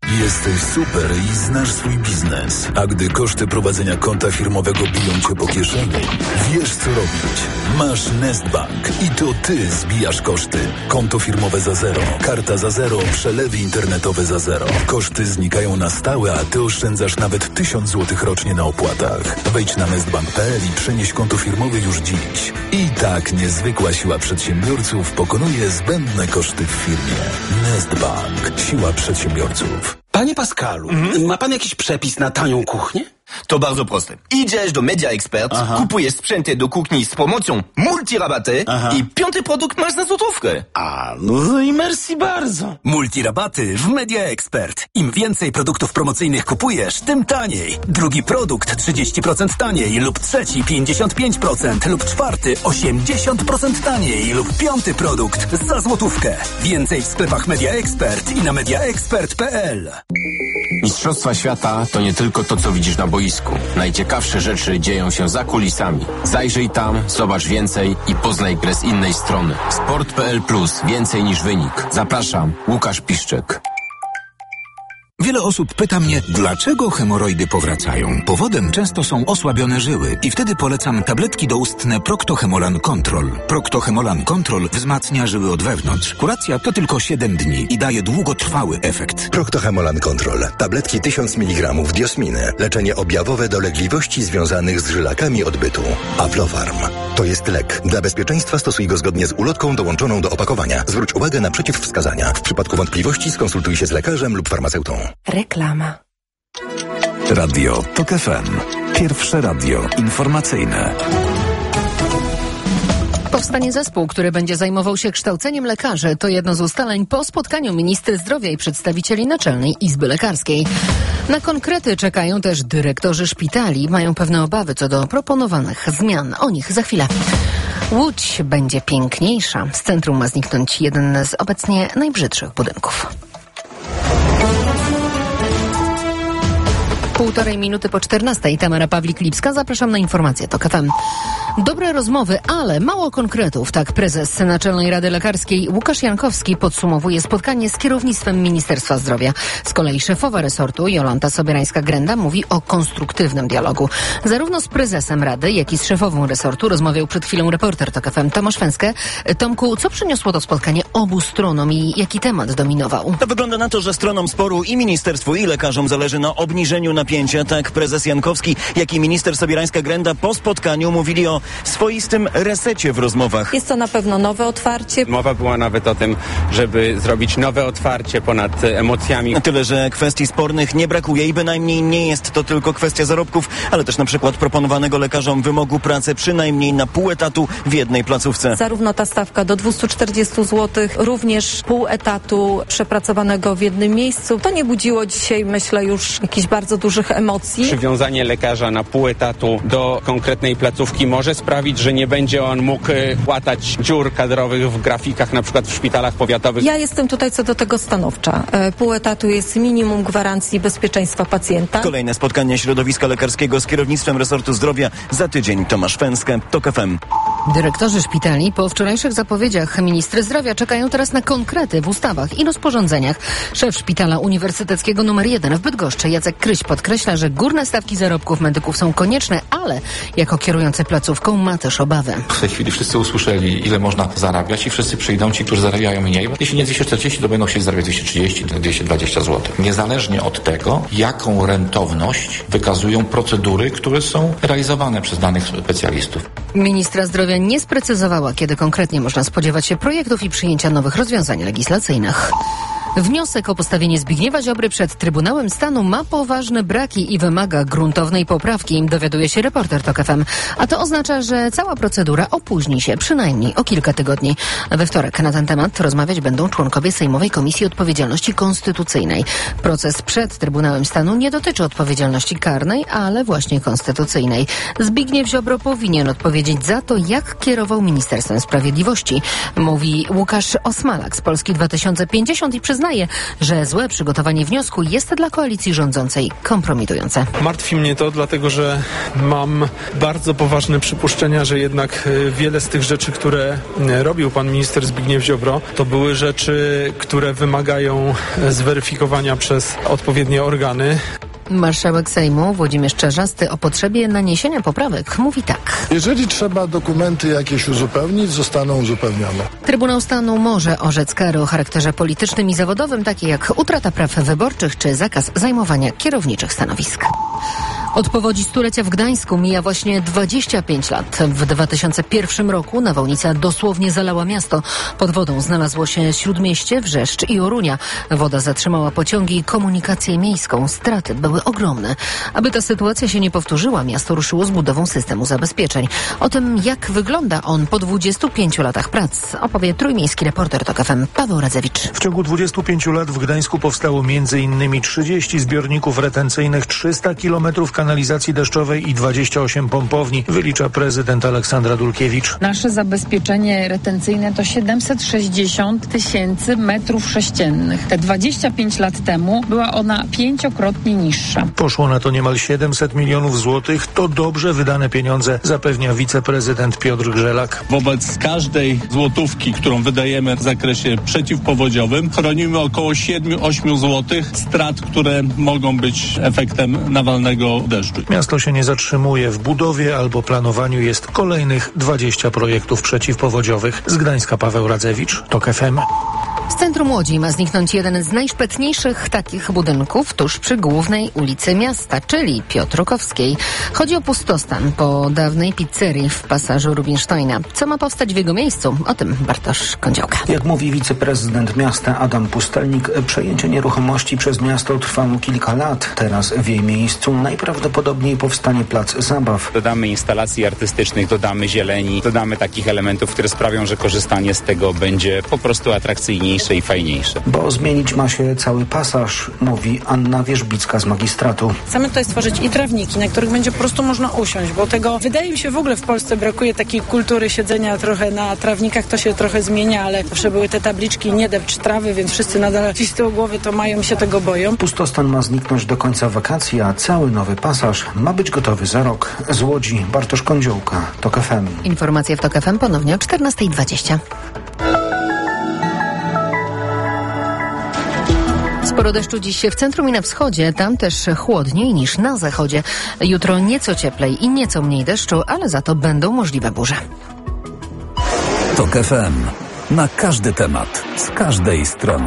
Jesteś super i znasz swój biznes. A gdy koszty prowadzenia konta firmowego biją cię po kieszeni, wiesz co robić. Masz Nestbank i to ty zbijasz koszty. Konto firmowe za zero, karta za zero, przelewy internetowe za zero. Koszty znikają na stałe, a ty oszczędzasz nawet tysiąc złotych rocznie na opłatach. Wejdź na nestbank kropka p l i przenieś konto firmowe już dziś. I tak niezwykła siła przedsiębiorców pokonuje zbędne koszty w firmie. Nestbank. Siła przedsiębiorców. Panie Pascalu, mm? ma pan jakiś przepis na tanią kuchnię? To bardzo proste. Idziesz do Media Expert, Aha. kupujesz sprzęty do kuchni z promocją multirabaty Aha. i piąty produkt masz za złotówkę. A, no i merci bardzo. Multirabaty w Media Expert. Im więcej produktów promocyjnych kupujesz, tym taniej. Drugi produkt trzydzieści procent taniej lub trzeci pięćdziesiąt pięć procent lub czwarty osiemdziesiąt procent taniej lub piąty produkt za złotówkę. Więcej w sklepach Media Expert i na media expert kropka p l. Mistrzostwa świata to nie tylko to, co widzisz na boisku. Najciekawsze rzeczy dzieją się za kulisami. Zajrzyj tam, zobacz więcej i poznaj grę z innej strony. sport kropka p l plus. Więcej niż wynik. Zapraszam, Łukasz Piszczek. Wiele osób pyta mnie, dlaczego hemoroidy powracają. Powodem często są osłabione żyły i wtedy polecam tabletki doustne Procto-Hemolan Control. Procto-Hemolan Control wzmacnia żyły od wewnątrz. Kuracja to tylko siedem dni i daje długotrwały efekt. Procto-Hemolan Control. Tabletki tysiąc miligramów diosminy. Leczenie objawowe dolegliwości związanych z żylakami odbytu. Aflofarm. To jest lek. Dla bezpieczeństwa stosuj go zgodnie z ulotką dołączoną do opakowania. Zwróć uwagę na przeciwwskazania. W przypadku wątpliwości skonsultuj się z lekarzem lub farmaceutą. Reklama. Radio TOK F M. Pierwsze radio informacyjne. Powstanie zespół, który będzie zajmował się kształceniem lekarzy. To jedno z ustaleń po spotkaniu ministry zdrowia i przedstawicieli Naczelnej Izby Lekarskiej. Na konkrety czekają też dyrektorzy szpitali. Mają pewne obawy co do proponowanych zmian. O nich za chwilę. Łódź będzie piękniejsza. Z centrum ma zniknąć jeden z obecnie najbrzydszych budynków. Półtorej minuty po czternastej. Tamara Pawlik-Lipska. Zapraszam na informacje TOK F M. Dobre rozmowy, ale mało konkretów. Tak prezes Naczelnej Rady Lekarskiej Łukasz Jankowski podsumowuje spotkanie z kierownictwem Ministerstwa Zdrowia. Z kolei szefowa resortu Jolanta Sobierańska-Grenda mówi o konstruktywnym dialogu. Zarówno z prezesem Rady, jak i z szefową resortu rozmawiał przed chwilą reporter TOK F M Tomasz Fęskę. Tomku, co przyniosło to spotkanie obu stronom i jaki temat dominował? To wygląda na to, że stronom sporu i ministerstwu, i lekarzom zależy na obniżeniu napięcia. Tak prezes Jankowski, jak i minister Sobierańska-Grenda po spotkaniu mówili o swoistym resecie w rozmowach. Jest to na pewno nowe otwarcie. Mowa była nawet o tym, żeby zrobić nowe otwarcie ponad emocjami. Tyle, że kwestii spornych nie brakuje i bynajmniej nie jest to tylko kwestia zarobków, ale też na przykład proponowanego lekarzom wymogu pracy przynajmniej na pół etatu w jednej placówce. Zarówno ta stawka do dwieście czterdzieści złotych, również pół etatu przepracowanego w jednym miejscu. To nie budziło dzisiaj, myślę, już jakichś bardzo dużych emocji. Przywiązanie lekarza na pół etatu do konkretnej placówki może sprawić, że nie będzie on mógł łatać dziur kadrowych w grafikach, na przykład w szpitalach powiatowych. Ja jestem tutaj co do tego stanowcza. Pół etatu jest minimum gwarancji bezpieczeństwa pacjenta. Kolejne spotkanie środowiska lekarskiego z kierownictwem resortu zdrowia za tydzień. Tomasz Fęskę, TOK F M. Dyrektorzy szpitali po wczorajszych zapowiedziach ministry zdrowia czekają teraz na konkrety w ustawach i rozporządzeniach. Szef Szpitala Uniwersyteckiego numer jeden w Bydgoszczy Jacek Kryś podkreśla, że górne stawki zarobków medyków są konieczne, ale jako kierujący placówką ma też obawy. W tej chwili wszyscy usłyszeli, ile można zarabiać i wszyscy przyjdą, ci, którzy zarabiają mniej. Jeśli nie dwieście czterdzieści, to będą chcieli zarabiać dwieście trzydzieści, dwieście dwadzieścia złotych. Niezależnie od tego, jaką rentowność wykazują procedury, które są realizowane przez danych specjalistów. Ministra zdrowia nie sprecyzowała, kiedy konkretnie można spodziewać się projektów i przyjęcia nowych rozwiązań legislacyjnych. Wniosek o postawienie Zbigniewa Ziobry przed Trybunałem Stanu ma poważne braki i wymaga gruntownej poprawki, dowiaduje się reporter TOK F M. A to oznacza, że cała procedura opóźni się przynajmniej o kilka tygodni. We wtorek na ten temat rozmawiać będą członkowie Sejmowej Komisji Odpowiedzialności Konstytucyjnej. Proces przed Trybunałem Stanu nie dotyczy odpowiedzialności karnej, ale właśnie konstytucyjnej. Zbigniew Ziobro powinien odpowiedzieć za to, jak kierował Ministerstwem Sprawiedliwości, mówi Łukasz Osmalak z Polski dwa tysiące pięćdziesiąt i przyznaje, przyznaje, że złe przygotowanie wniosku jest dla koalicji rządzącej kompromitujące. Martwi mnie to, dlatego że mam bardzo poważne przypuszczenia, że jednak wiele z tych rzeczy, które robił pan minister Zbigniew Ziobro, to były rzeczy, które wymagają zweryfikowania przez odpowiednie organy. Marszałek Sejmu Włodzimierz Czarzasty o potrzebie naniesienia poprawek mówi tak. Jeżeli trzeba dokumenty jakieś uzupełnić, zostaną uzupełnione. Trybunał Stanu może orzec kary o charakterze politycznym i zawodowym, takie jak utrata praw wyborczych czy zakaz zajmowania kierowniczych stanowisk. Od powodzi stulecia w Gdańsku mija właśnie dwadzieścia pięć lat. W dwa tysiące pierwszym roku nawałnica dosłownie zalała miasto. Pod wodą znalazło się Śródmieście, Wrzeszcz i Orunia. Woda zatrzymała pociągi i komunikację miejską. Straty były ogromne. Aby ta sytuacja się nie powtórzyła, miasto ruszyło z budową systemu zabezpieczeń. O tym, jak wygląda on po dwudziestu pięciu latach prac, opowie trójmiejski reporter TOK F M Paweł Radzewicz. W ciągu dwudziestu pięciu lat w Gdańsku powstało między innymi trzydzieści zbiorników retencyjnych, trzysta kilometrów kanalizacji deszczowej i dwadzieścia osiem pompowni, wylicza prezydent Aleksandra Dulkiewicz. Nasze zabezpieczenie retencyjne to siedemset sześćdziesiąt tysięcy metrów sześciennych. Te dwadzieścia pięć lat temu była ona pięciokrotnie niższa. Poszło na to niemal siedemset milionów złotych. To dobrze wydane pieniądze, zapewnia wiceprezydent Piotr Grzelak. Wobec każdej złotówki, którą wydajemy w zakresie przeciwpowodziowym, chronimy około siedem do ośmiu złotych strat, które mogą być efektem nawalnego deszczu. Miasto się nie zatrzymuje. W budowie albo planowaniu jest kolejnych dwadzieścia projektów przeciwpowodziowych. Z Gdańska Paweł Radzewicz, TOK F M. Z centrum Łodzi ma zniknąć jeden z najszpetniejszych takich budynków tuż przy głównej ulicy miasta, czyli Piotrkowskiej. Chodzi o pustostan po dawnej pizzerii w pasażu Rubinsteina. Co ma powstać w jego miejscu? O tym Bartosz Kądziołka. Jak mówi wiceprezydent miasta Adam Pustelnik, przejęcie nieruchomości przez miasto trwało kilka lat. Teraz w jej miejscu najprawdopodobniej powstanie plac zabaw. Dodamy instalacji artystycznych, dodamy zieleni, dodamy takich elementów, które sprawią, że korzystanie z tego będzie po prostu atrakcyjniejsze i fajniejsze. Bo zmienić ma się cały pasaż, mówi Anna Wierzbicka z magistratu. Chcemy tutaj stworzyć i trawniki, na których będzie po prostu można usiąść, bo tego wydaje mi się w ogóle w Polsce brakuje takiej kultury siedzenia trochę na trawnikach, to się trochę zmienia, ale zawsze były te tabliczki nie depcz trawy, więc wszyscy nadal ci z tyłu głowy to mają, się tego boją. Pustostan ma zniknąć do końca wakacji, a cały nowy pasaż ma być gotowy za rok. Z Łodzi Bartosz Kądziołka, TOK F M. Informacje w TOK F M ponownie o czternasta dwadzieścia. Sporo deszczu dziś w centrum i na wschodzie, tam też chłodniej niż na zachodzie. Jutro nieco cieplej i nieco mniej deszczu, ale za to będą możliwe burze. TOK F M. Na każdy temat, z każdej strony.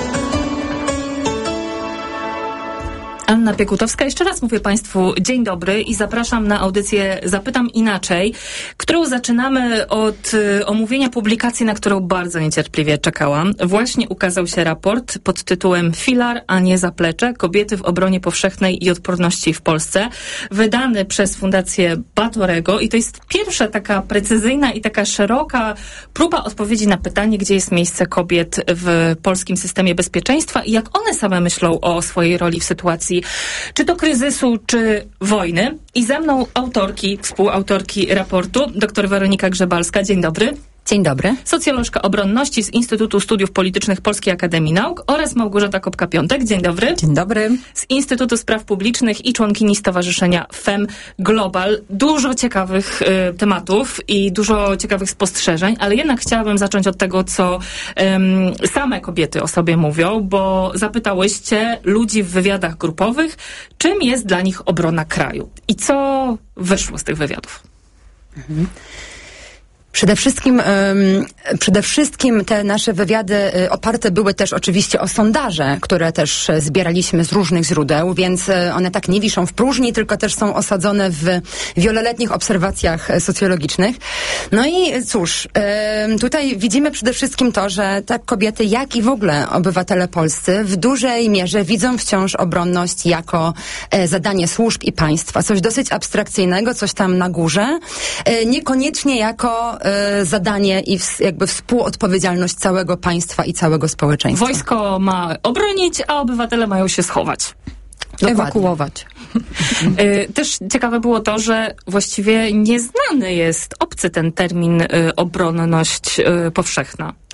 Anna Piekutowska. Jeszcze raz mówię Państwu dzień dobry i zapraszam na audycję Zapytam Inaczej, którą zaczynamy od y, omówienia publikacji, na którą bardzo niecierpliwie czekałam. Właśnie ukazał się raport pod tytułem Filar, a nie zaplecze. Kobiety w obronie powszechnej i odporności w Polsce. Wydany przez Fundację Batorego i to jest pierwsza taka precyzyjna i taka szeroka próba odpowiedzi na pytanie, gdzie jest miejsce kobiet w polskim systemie bezpieczeństwa i jak one same myślą o swojej roli w sytuacji czy to kryzysu, czy wojny. I ze mną autorki, współautorki raportu, dr Weronika Grzebalska. Dzień dobry. Dzień dobry. Socjolożka obronności z Instytutu Studiów Politycznych Polskiej Akademii Nauk oraz Małgorzata Kopka-Piątek. Dzień dobry. Dzień dobry. Z Instytutu Spraw Publicznych i członkini Stowarzyszenia F E M Global. Dużo ciekawych y, tematów i dużo ciekawych spostrzeżeń, ale jednak chciałabym zacząć od tego, co y, same kobiety o sobie mówią, bo zapytałyście ludzi w wywiadach grupowych, czym jest dla nich obrona kraju i co wyszło z tych wywiadów. Mhm. Przede wszystkim, um, przede wszystkim te nasze wywiady y, oparte były też oczywiście o sondaże, które też y, zbieraliśmy z różnych źródeł, więc y, one tak nie wiszą w próżni, tylko też są osadzone w wieloletnich obserwacjach y, socjologicznych. No i cóż, y, tutaj widzimy przede wszystkim to, że tak kobiety, jak i w ogóle obywatele polscy w dużej mierze widzą wciąż obronność jako y, zadanie służb i państwa. Coś dosyć abstrakcyjnego, coś tam na górze, y, niekoniecznie jako zadanie i jakby współodpowiedzialność całego państwa i całego społeczeństwa. Wojsko ma obronić, a obywatele mają się schować. Dokładnie. Ewakuować. Też ciekawe było to, że właściwie nieznany jest obcy ten termin obronność powszechna.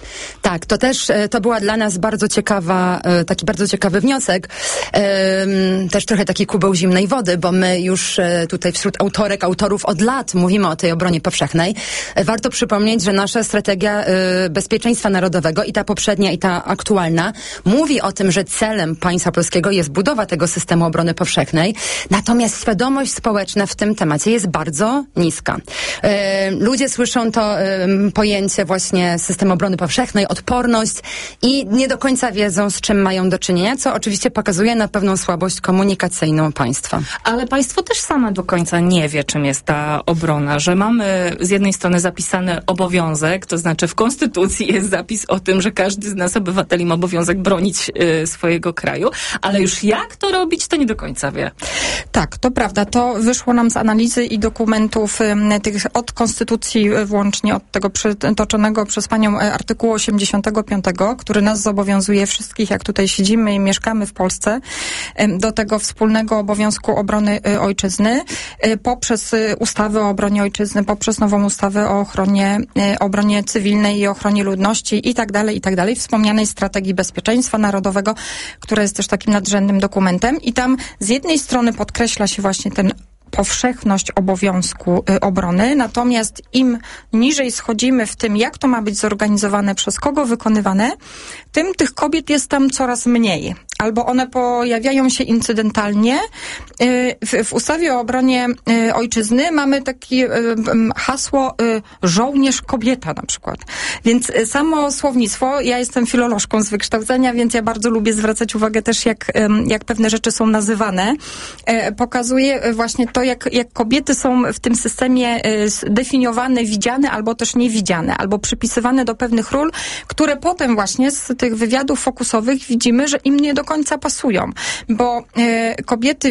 Tak, to też, to była dla nas bardzo ciekawa, taki bardzo ciekawy wniosek. Też trochę taki kubeł zimnej wody, bo my już tutaj wśród autorek, autorów od lat mówimy o tej obronie powszechnej. Warto przypomnieć, że nasza strategia bezpieczeństwa narodowego i ta poprzednia, i ta aktualna mówi o tym, że celem państwa polskiego jest budowa tego systemu obrony powszechnej. Natomiast świadomość społeczna w tym temacie jest bardzo niska. Ludzie słyszą to pojęcie właśnie system obrony powszechnej, odporność i nie do końca wiedzą, z czym mają do czynienia, co oczywiście pokazuje na pewną słabość komunikacyjną państwa. Ale państwo też same do końca nie wie, czym jest ta obrona, że mamy z jednej strony zapisany obowiązek, to znaczy w Konstytucji jest zapis o tym, że każdy z nas, obywateli, ma obowiązek bronić y, swojego kraju, ale już jak to robić, to nie do końca wie. Tak, to prawda. To wyszło nam z analizy i dokumentów y, tych od Konstytucji y, włącznie od tego przytoczonego przez panią y, artykułu osiemdziesiątego piątego, który nas zobowiązuje wszystkich, jak tutaj siedzimy i mieszkamy w Polsce, y, do tego wspólnego obowiązku obrony y, ojczyzny, y, poprzez y, ustawy o obronie ojczyzny, poprzez nową ustawę o ochronie, y, obronie cywilnej i ochronie ludności i tak dalej, i tak dalej, wspomnianej strategii bezpieczeństwa narodowego, która jest też takim nadrzędnym dokumentem i tam z jednej strony podkreśla się właśnie ten powszechność obowiązku y, obrony, natomiast im niżej schodzimy w tym, jak to ma być zorganizowane, przez kogo wykonywane, tym tych kobiet jest tam coraz mniej. Albo one pojawiają się incydentalnie. Y, w, w ustawie o obronie y, ojczyzny mamy takie y, y, hasło y, żołnierz kobieta na przykład. Więc y, samo słownictwo, ja jestem filolożką z wykształcenia, więc ja bardzo lubię zwracać uwagę też, jak, y, jak pewne rzeczy są nazywane. Y, pokazuje właśnie to, jak, jak kobiety są w tym systemie zdefiniowane, widziane, albo też niewidziane, albo przypisywane do pewnych ról, które potem właśnie z tych wywiadów fokusowych widzimy, że im nie do końca pasują, bo y, kobiety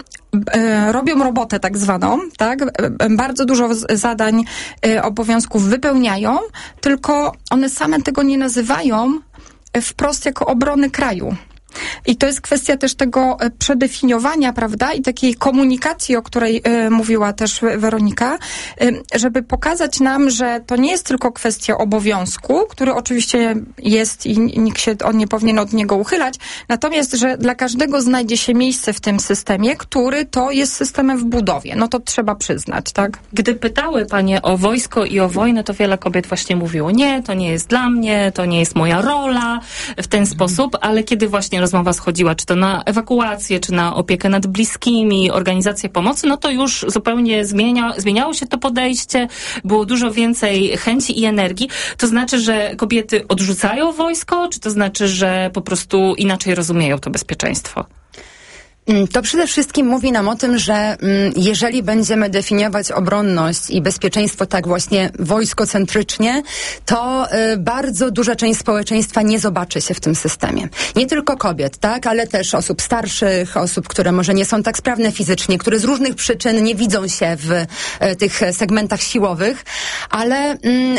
y, robią robotę tak zwaną, tak? Bardzo dużo zadań, y, obowiązków wypełniają, tylko one same tego nie nazywają wprost jako obrony kraju. I to jest kwestia też tego przedefiniowania, prawda, i takiej komunikacji, o której y, mówiła też Weronika, y, żeby pokazać nam, że to nie jest tylko kwestia obowiązku, który oczywiście jest i nikt się on nie powinien od niego uchylać, natomiast, że dla każdego znajdzie się miejsce w tym systemie, który to jest systemem w budowie. No to trzeba przyznać, tak? Gdy pytały panie o wojsko i o wojnę, to wiele kobiet właśnie mówiło, nie, to nie jest dla mnie, to nie jest moja rola w ten sposób, ale kiedy właśnie rozmowa schodziła, czy to na ewakuację, czy na opiekę nad bliskimi, organizację pomocy, no to już zupełnie zmienia, zmieniało się to podejście, było dużo więcej chęci i energii. To znaczy, że kobiety odrzucają wojsko, czy to znaczy, że po prostu inaczej rozumieją to bezpieczeństwo? To przede wszystkim mówi nam o tym, że jeżeli będziemy definiować obronność i bezpieczeństwo tak właśnie wojskocentrycznie, to bardzo duża część społeczeństwa nie zobaczy się w tym systemie. Nie tylko kobiet, tak, ale też osób starszych, osób, które może nie są tak sprawne fizycznie, które z różnych przyczyn nie widzą się w tych segmentach siłowych, ale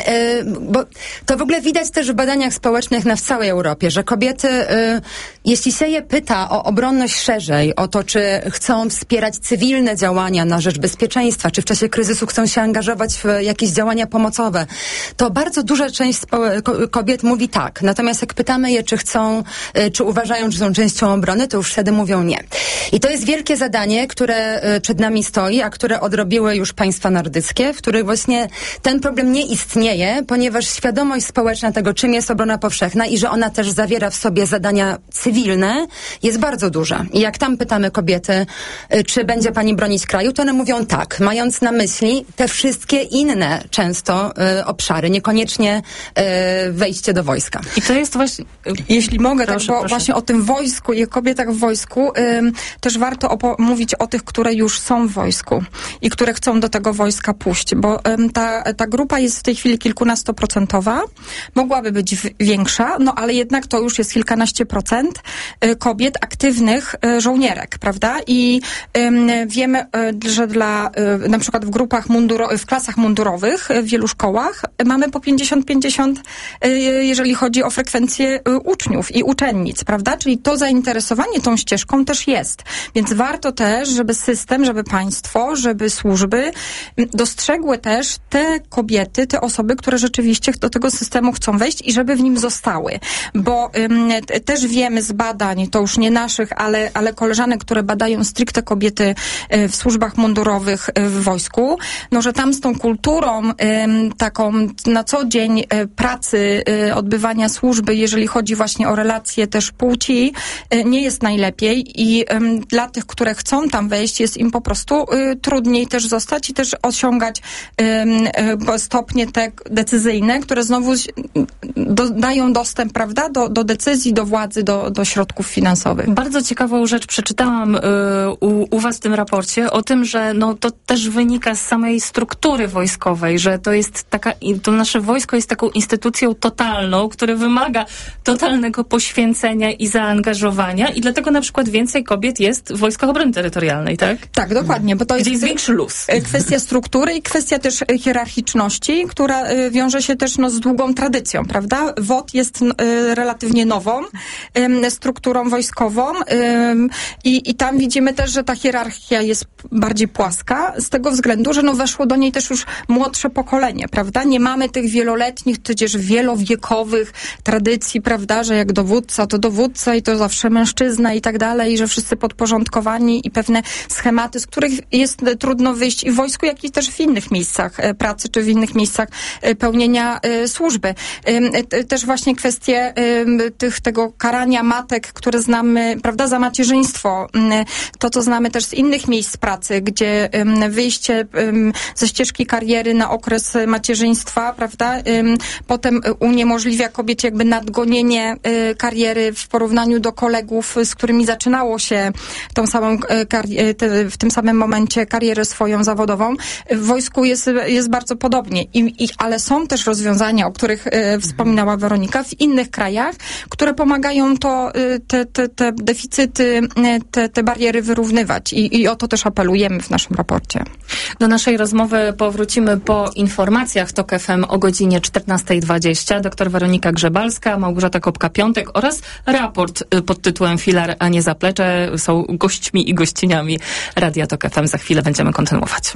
bo to w ogóle widać też w badaniach społecznych na w całej Europie, że kobiety, jeśli się je pyta o obronność szerzej, o to, czy chcą wspierać cywilne działania na rzecz bezpieczeństwa, czy w czasie kryzysu chcą się angażować w jakieś działania pomocowe, to bardzo duża część kobiet mówi tak. Natomiast jak pytamy je, czy chcą, czy uważają, że są częścią obrony, to już wtedy mówią nie. I to jest wielkie zadanie, które przed nami stoi, a które odrobiły już państwa nordyckie, w których właśnie ten problem nie istnieje, ponieważ świadomość społeczna tego, czym jest obrona powszechna i że ona też zawiera w sobie zadania cywilne, jest bardzo duża. I jak tam pytamy kobiety, czy będzie pani bronić kraju, to one mówią tak, mając na myśli te wszystkie inne często y, obszary, niekoniecznie y, wejście do wojska. I to jest właśnie, jeśli mogę, proszę, tak, bo proszę. Właśnie o tym wojsku i o kobietach w wojsku y, też warto opo- mówić o tych, które już są w wojsku i które chcą do tego wojska pójść, bo y, ta, ta grupa jest w tej chwili kilkunastoprocentowa, mogłaby być w, większa, no ale jednak to już jest kilkanaście procent y, kobiet aktywnych y, żołnierzy. usterek, prawda? I ym, wiemy, y, że dla y, na przykład w grupach munduro- w klasach mundurowych w wielu szkołach mamy po pięćdziesiąt pięćdziesiąt, y, jeżeli chodzi o frekwencję y, uczniów i uczennic, prawda? Czyli to zainteresowanie tą ścieżką też jest. Więc warto też, żeby system, żeby państwo, żeby służby dostrzegły też te kobiety, te osoby, które rzeczywiście do tego systemu chcą wejść i żeby w nim zostały. Bo ym, t- też wiemy z badań, to już nie naszych, ale, ale koleżanek, które badają stricte kobiety y, w służbach mundurowych y, w wojsku, no, że tam z tą kulturą ym, taką na co dzień y, pracy, y, odbywania służby, jeżeli chodzi właśnie o relacje też płci, y, nie jest najlepiej i ym, dla tych, które chcą tam wejść, jest im po prostu y, trudniej też zostać i też osiągać ym, y, stopnie te decyzyjne, które znowu do, dają dostęp, prawda, do, do decyzji, do władzy, do, do środków finansowych. Bardzo ciekawą rzecz przeczytałam y, u, u was w tym raporcie o tym, że no, to też wynika z samej struktury wojskowej, że to jest taka, to nasze wojsko jest taką instytucją totalną, która wymaga totalnego poświęcenia i zaangażowania i dlatego na przykład więcej kobiet jest w Wojskach Obrony Terytorialnej, tak? Tak, dokładnie, bo to Gdzie jest, jest większy luz. Kwestia struktury i kwestia też hierarchiczności, która wiąże się też no, z długą tradycją, prawda? W O T jest y, relatywnie nową y, strukturą wojskową y, i, i tam widzimy też, że ta hierarchia jest bardziej płaska z tego względu, że no weszło do niej też już młodsze pokolenie, prawda? Nie mamy tych wieloletnich, tudzież wielowiekowych tradycji, prawda, że jak dowódca to dowódca i to zawsze mężczyzna i tak dalej, i że wszyscy podporządkowani i pewne schematy, z których jest trudno wyjść i w wojsku, jak i też w innych miejscach pracy, czy w innych miejscach pełnienia służby. Też właśnie kwestie tych, tego karania matek, które znamy, prawda, za macierzyństwo. To, co znamy też z innych miejsc pracy, gdzie wyjście ze ścieżki kariery na okres macierzyństwa, prawda, potem uniemożliwia kobiecie jakby nadgonienie kariery w porównaniu do kolegów, z którymi zaczynało się tą samą kari- w tym samym momencie karierę swoją zawodową. W wojsku jest, jest bardzo podobnie. I, i, ale są też rozwiązania, o których e, wspominała Weronika, w innych krajach, które pomagają to, te, te, te deficyty, te, te bariery wyrównywać. I, I o to też apelujemy w naszym raporcie. Do naszej rozmowy powrócimy po informacjach TOK F M o godzinie czternasta dwadzieścia. Doktor Weronika Grzebalska, Małgorzata Kopka-Piątek oraz raport pod tytułem Filar, a nie zaplecze są gośćmi i gościniami Radia TOK F M. Za chwilę będziemy kontynuować.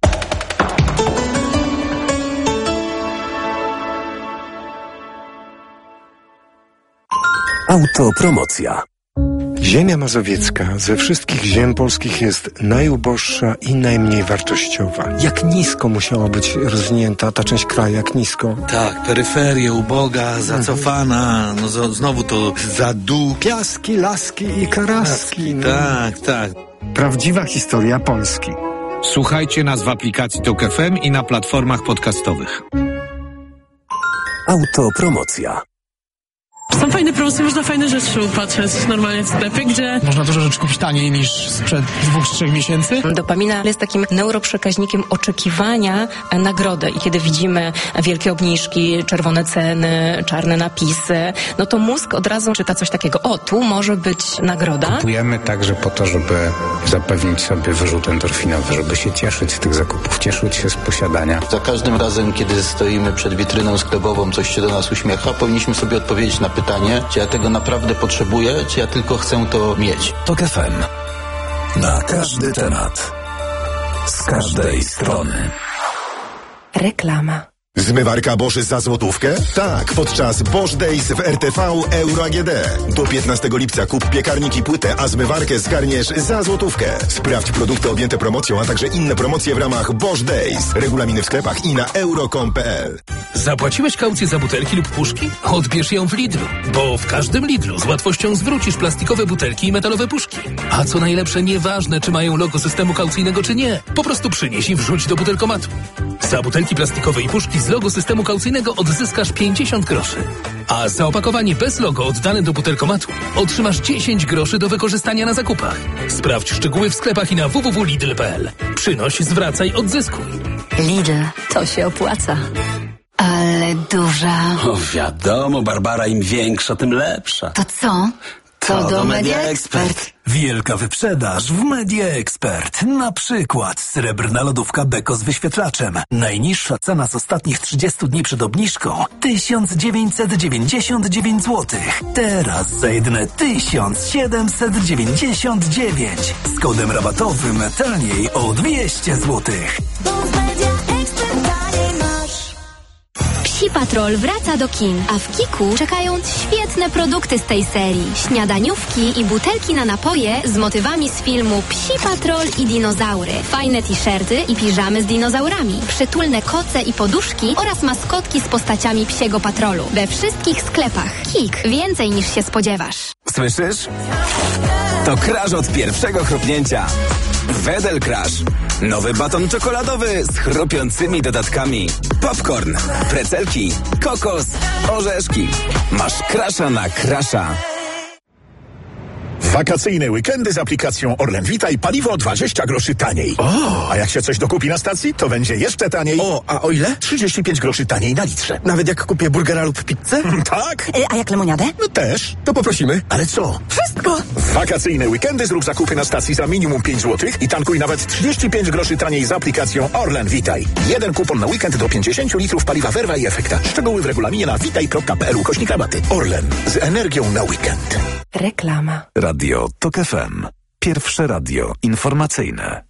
Autopromocja. Ziemia mazowiecka ze wszystkich ziem polskich jest najuboższa i najmniej wartościowa. Jak nisko musiała być rozwinięta ta część kraju, jak nisko? Tak, peryferia uboga, zacofana, no z- znowu to Zadu, piaski, laski i karaski. No. Tak, tak. Prawdziwa historia Polski. Słuchajcie nas w aplikacji TOK F M i na platformach podcastowych. Autopromocja. Są fajne promocje, można fajne rzeczy upatrzeć normalnie w sklepie, gdzie... Można dużo rzeczy kupić taniej niż sprzed dwóch, trzech miesięcy. Dopamina jest takim neuroprzekaźnikiem oczekiwania nagrody i kiedy widzimy wielkie obniżki, czerwone ceny, czarne napisy, no to mózg od razu czyta coś takiego. O, tu może być nagroda. Kupujemy także po to, żeby zapewnić sobie wyrzut endorfinowy, żeby się cieszyć z tych zakupów, cieszyć się z posiadania. Za każdym razem, kiedy stoimy przed witryną sklepową, coś się do nas uśmiecha, powinniśmy sobie odpowiedzieć na pytanie, czy ja tego naprawdę potrzebuję, czy ja tylko chcę to mieć. TOK F M. Na każdy temat. Z każdej strony. Reklama. Zmywarka Bosch za złotówkę? Tak, podczas Bosch Days w R T V Euro A G D. Do piętnastego lipca kup piekarnik i płytę, a zmywarkę zgarniesz za złotówkę. Sprawdź produkty objęte promocją, a także inne promocje w ramach Bosch Days. Regulaminy w sklepach i na euro kropka com kropka p l. Zapłaciłeś kaucję za butelki lub puszki? Odbierz ją w Lidlu, bo w każdym Lidlu z łatwością zwrócisz plastikowe butelki i metalowe puszki. A co najlepsze, nieważne, czy mają logo systemu kaucyjnego, czy nie. Po prostu przynieś i wrzuć do butelkomatu. Za butelki plastikowe i puszki z logo systemu kaucyjnego odzyskasz pięćdziesiąt groszy. A za opakowanie bez logo oddane do butelkomatu otrzymasz dziesięć groszy do wykorzystania na zakupach. Sprawdź szczegóły w sklepach i na w w w kropka lidl kropka p l. Przynoś, zwracaj, odzyskuj. Lidl, to się opłaca. Ale duża. O, wiadomo, Barbara, im większa, tym lepsza. To co? Co do Media Expert. Wielka wyprzedaż w Media Expert. Na przykład srebrna lodówka Beko z wyświetlaczem. Najniższa cena z ostatnich trzydziestu dni przed obniżką tysiąc dziewięćset dziewięćdziesiąt dziewięć złotych. Teraz za jedyne tysiąc siedemset dziewięćdziesiąt dziewięć. Z kodem rabatowym taniej o dwieście złotych. Psi Patrol wraca do kin, a w Kiku czekają świetne produkty z tej serii. Śniadaniówki i butelki na napoje z motywami z filmu Psi Patrol i dinozaury. Fajne t-shirty i piżamy z dinozaurami. Przytulne koce i poduszki oraz maskotki z postaciami Psiego Patrolu. We wszystkich sklepach. Kik. Więcej niż się spodziewasz. Słyszysz? To crash od pierwszego chrupnięcia. Wedel Crash. Nowy baton czekoladowy z chrupiącymi dodatkami. Popcorn, precelki, kokos, orzeszki. Masz crasha na crasha. Wakacyjne weekendy z aplikacją Orlen Witaj paliwo dwadzieścia groszy taniej. O! A jak się coś dokupi na stacji, to będzie jeszcze taniej. O, a o ile? trzydzieści pięć groszy taniej na litrze. Nawet jak kupię burgera lub pizzę? Tak. E, a jak lemoniadę? No też. To poprosimy. Ale co? Wszystko! W wakacyjne weekendy zrób zakupy na stacji za minimum pięć złotych i tankuj nawet trzydzieści pięć groszy taniej z aplikacją Orlen Witaj. Jeden kupon na weekend do pięćdziesiąt litrów paliwa Verva i Efekta. Szczegóły w regulaminie na witaj kropka p l ukośnik rabaty. Orlen. Z energią na weekend. Reklama. Radio Tok F M. Pierwsze radio informacyjne.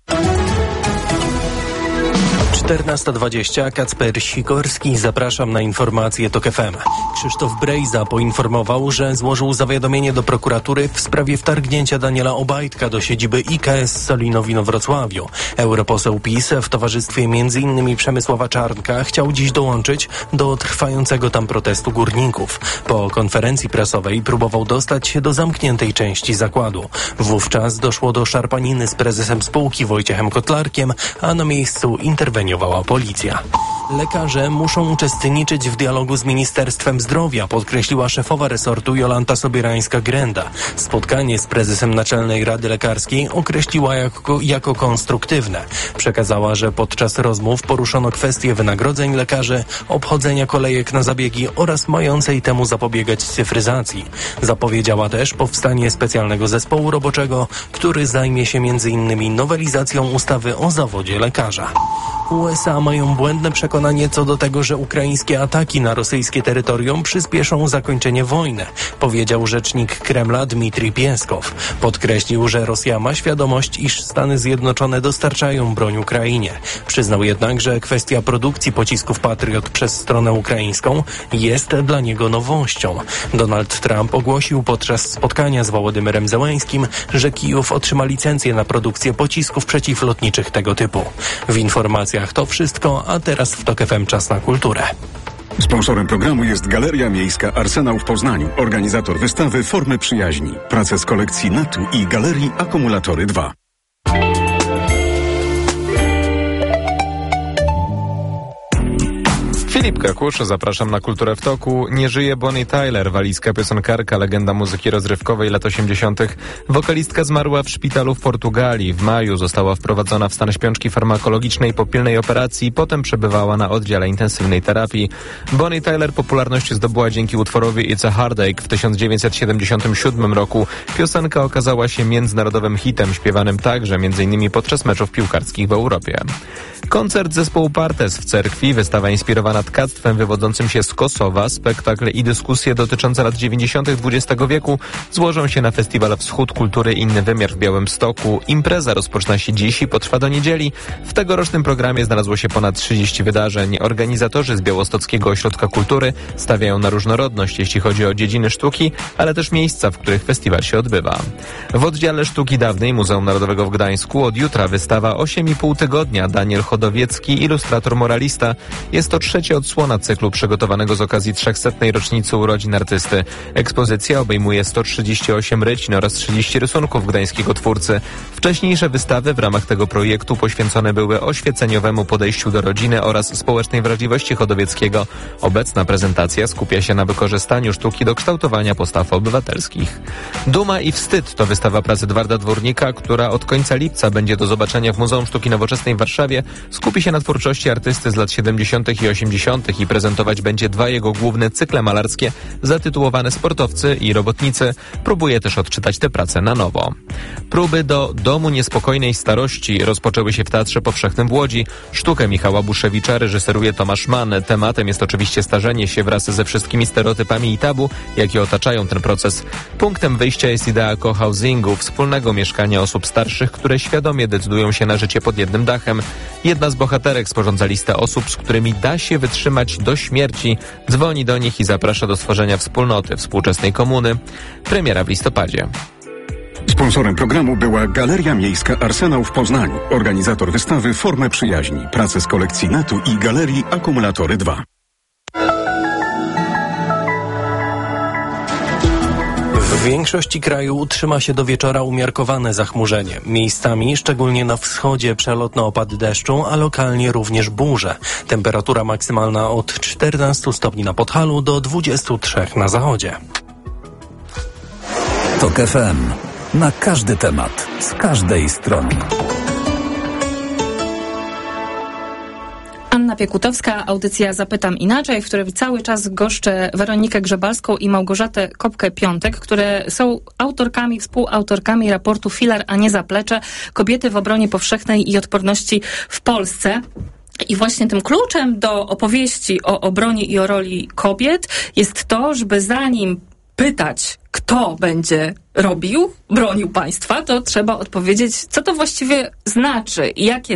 czternasta dwadzieścia, Kacper Sikorski, zapraszam na informacje Tok F M. Krzysztof Brejza poinformował, że złożył zawiadomienie do prokuratury w sprawie wtargnięcia Daniela Obajtka do siedziby I K S Solinowi na Wrocławiu. Europoseł PiS w towarzystwie między innymi Przemysława Czarnka chciał dziś dołączyć do trwającego tam protestu górników. Po konferencji prasowej próbował dostać się do zamkniętej części zakładu. Wówczas doszło do szarpaniny z prezesem spółki Wojciechem Kotlarkiem, a na miejscu interweniowała policja. Lekarze muszą uczestniczyć w dialogu z Ministerstwem Zdrowia, podkreśliła szefowa resortu Jolanta Sobierańska-Grenda. Spotkanie z prezesem Naczelnej Rady Lekarskiej określiła jako, jako konstruktywne. Przekazała, że podczas rozmów poruszono kwestie wynagrodzeń lekarzy, obchodzenia kolejek na zabiegi oraz mającej temu zapobiegać cyfryzacji. Zapowiedziała też powstanie specjalnego zespołu roboczego, który zajmie się między innymi nowelizacją ustawy o zawodzie lekarza. U S A mają błędne przekonanie co do tego, że ukraińskie ataki na rosyjskie terytorium przyspieszą zakończenie wojny, powiedział rzecznik Kremla Dmitrij Pieskow. Podkreślił, że Rosja ma świadomość, iż Stany Zjednoczone dostarczają broń Ukrainie. Przyznał jednak, że kwestia produkcji pocisków Patriot przez stronę ukraińską jest dla niego nowością. Donald Trump ogłosił podczas spotkania z Wołodymyrem Zełeńskim, że Kijów otrzyma licencję na produkcję pocisków przeciwlotniczych tego typu. W informacjach to wszystko, a teraz w Tok F M czas na kulturę. Sponsorem programu jest Galeria Miejska Arsenał w Poznaniu. Organizator wystawy Formy Przyjaźni. Prace z kolekcji Natu i Galerii Akumulatory dwa. Filip Kakusz, zapraszam na Kulturę w Toku. Nie żyje Bonnie Tyler, walijska piosenkarka, legenda muzyki rozrywkowej lat osiemdziesiątych. Wokalistka zmarła w szpitalu w Portugalii. W maju została wprowadzona w stan śpiączki farmakologicznej po pilnej operacji, potem przebywała na oddziale intensywnej terapii. Bonnie Tyler popularność zdobyła dzięki utworowi It's a Heartache w tysiąc dziewięćset siedemdziesiątym siódmym roku. Piosenka okazała się międzynarodowym hitem, śpiewanym także m.in. podczas meczów piłkarskich w Europie. Koncert zespołu Partes w cerkwi, wystawa inspirowana tkactwem wywodzącym się z Kosowa, spektakle i dyskusje dotyczące lat dziewięćdziesiątych dwudziestego wieku złożą się na festiwal Wschód Kultury Inny Wymiar w Białymstoku. Impreza rozpoczyna się dziś i potrwa do niedzieli. W tegorocznym programie znalazło się ponad trzydzieści wydarzeń. Organizatorzy z Białostockiego Ośrodka Kultury stawiają na różnorodność, jeśli chodzi o dziedziny sztuki, ale też miejsca, w których festiwal się odbywa. W oddziale sztuki dawnej Muzeum Narodowego w Gdańsku od jutra wystawa osiem i pół tygodnia Daniel Chodowiecki, ilustrator moralista. Jest to trzecia odsłona cyklu przygotowanego z okazji trzechsetnej rocznicy urodzin artysty. Ekspozycja obejmuje sto trzydzieści osiem rycin oraz trzydzieści rysunków gdańskiego twórcy. Wcześniejsze wystawy w ramach tego projektu poświęcone były oświeceniowemu podejściu do rodziny oraz społecznej wrażliwości Chodowieckiego. Obecna prezentacja skupia się na wykorzystaniu sztuki do kształtowania postaw obywatelskich. Duma i wstyd to wystawa prac Edwarda Dwórnika, która od końca lipca będzie do zobaczenia w Muzeum Sztuki Nowoczesnej w Warszawie. Skupi się na twórczości artysty z lat siedemdziesiątych i osiemdziesiątych dziewięćdziesiątych i prezentować będzie dwa jego główne cykle malarskie zatytułowane Sportowcy i Robotnicy. Próbuje też odczytać tę pracę na nowo. Próby do Domu Niespokojnej Starości rozpoczęły się w Teatrze Powszechnym w Łodzi. Sztukę Michała Buszewicza reżyseruje Tomasz Mann. Tematem jest oczywiście starzenie się wraz ze wszystkimi stereotypami i tabu, jakie otaczają ten proces. Punktem wyjścia jest idea cohousingu, wspólnego mieszkania osób starszych, które świadomie decydują się na życie pod jednym dachem. Jedna z bohaterek sporządza listę osób, z którymi da się wytrzymać do śmierci, dzwoni do nich i zaprasza do stworzenia wspólnoty współczesnej komuny. Premiera w listopadzie. Sponsorem programu była Galeria Miejska Arsenał w Poznaniu. Organizator wystawy Formę Przyjaźni. Prace z kolekcji Netu i Galerii Akumulatory dwa. W większości kraju utrzyma się do wieczora umiarkowane zachmurzenie. Miejscami, szczególnie na wschodzie, przelotne opady deszczu, a lokalnie również burze. Temperatura maksymalna od czternastu stopni na Podhalu do dwudziestu trzech na zachodzie. Tok F M. Na każdy temat, z każdej strony. Anna Piekutowska, audycja Zapytam Inaczej, w której cały czas goszczę Weronikę Grzebalską i Małgorzatę Kopkę-Piątek, które są autorkami, współautorkami raportu Filar, a nie Zaplecze. Kobiety w obronie powszechnej i odporności w Polsce. I właśnie tym kluczem do opowieści o obronie i o roli kobiet jest to, żeby zanim pytać, kto będzie robił, bronił państwa, to trzeba odpowiedzieć, co to właściwie znaczy i jakie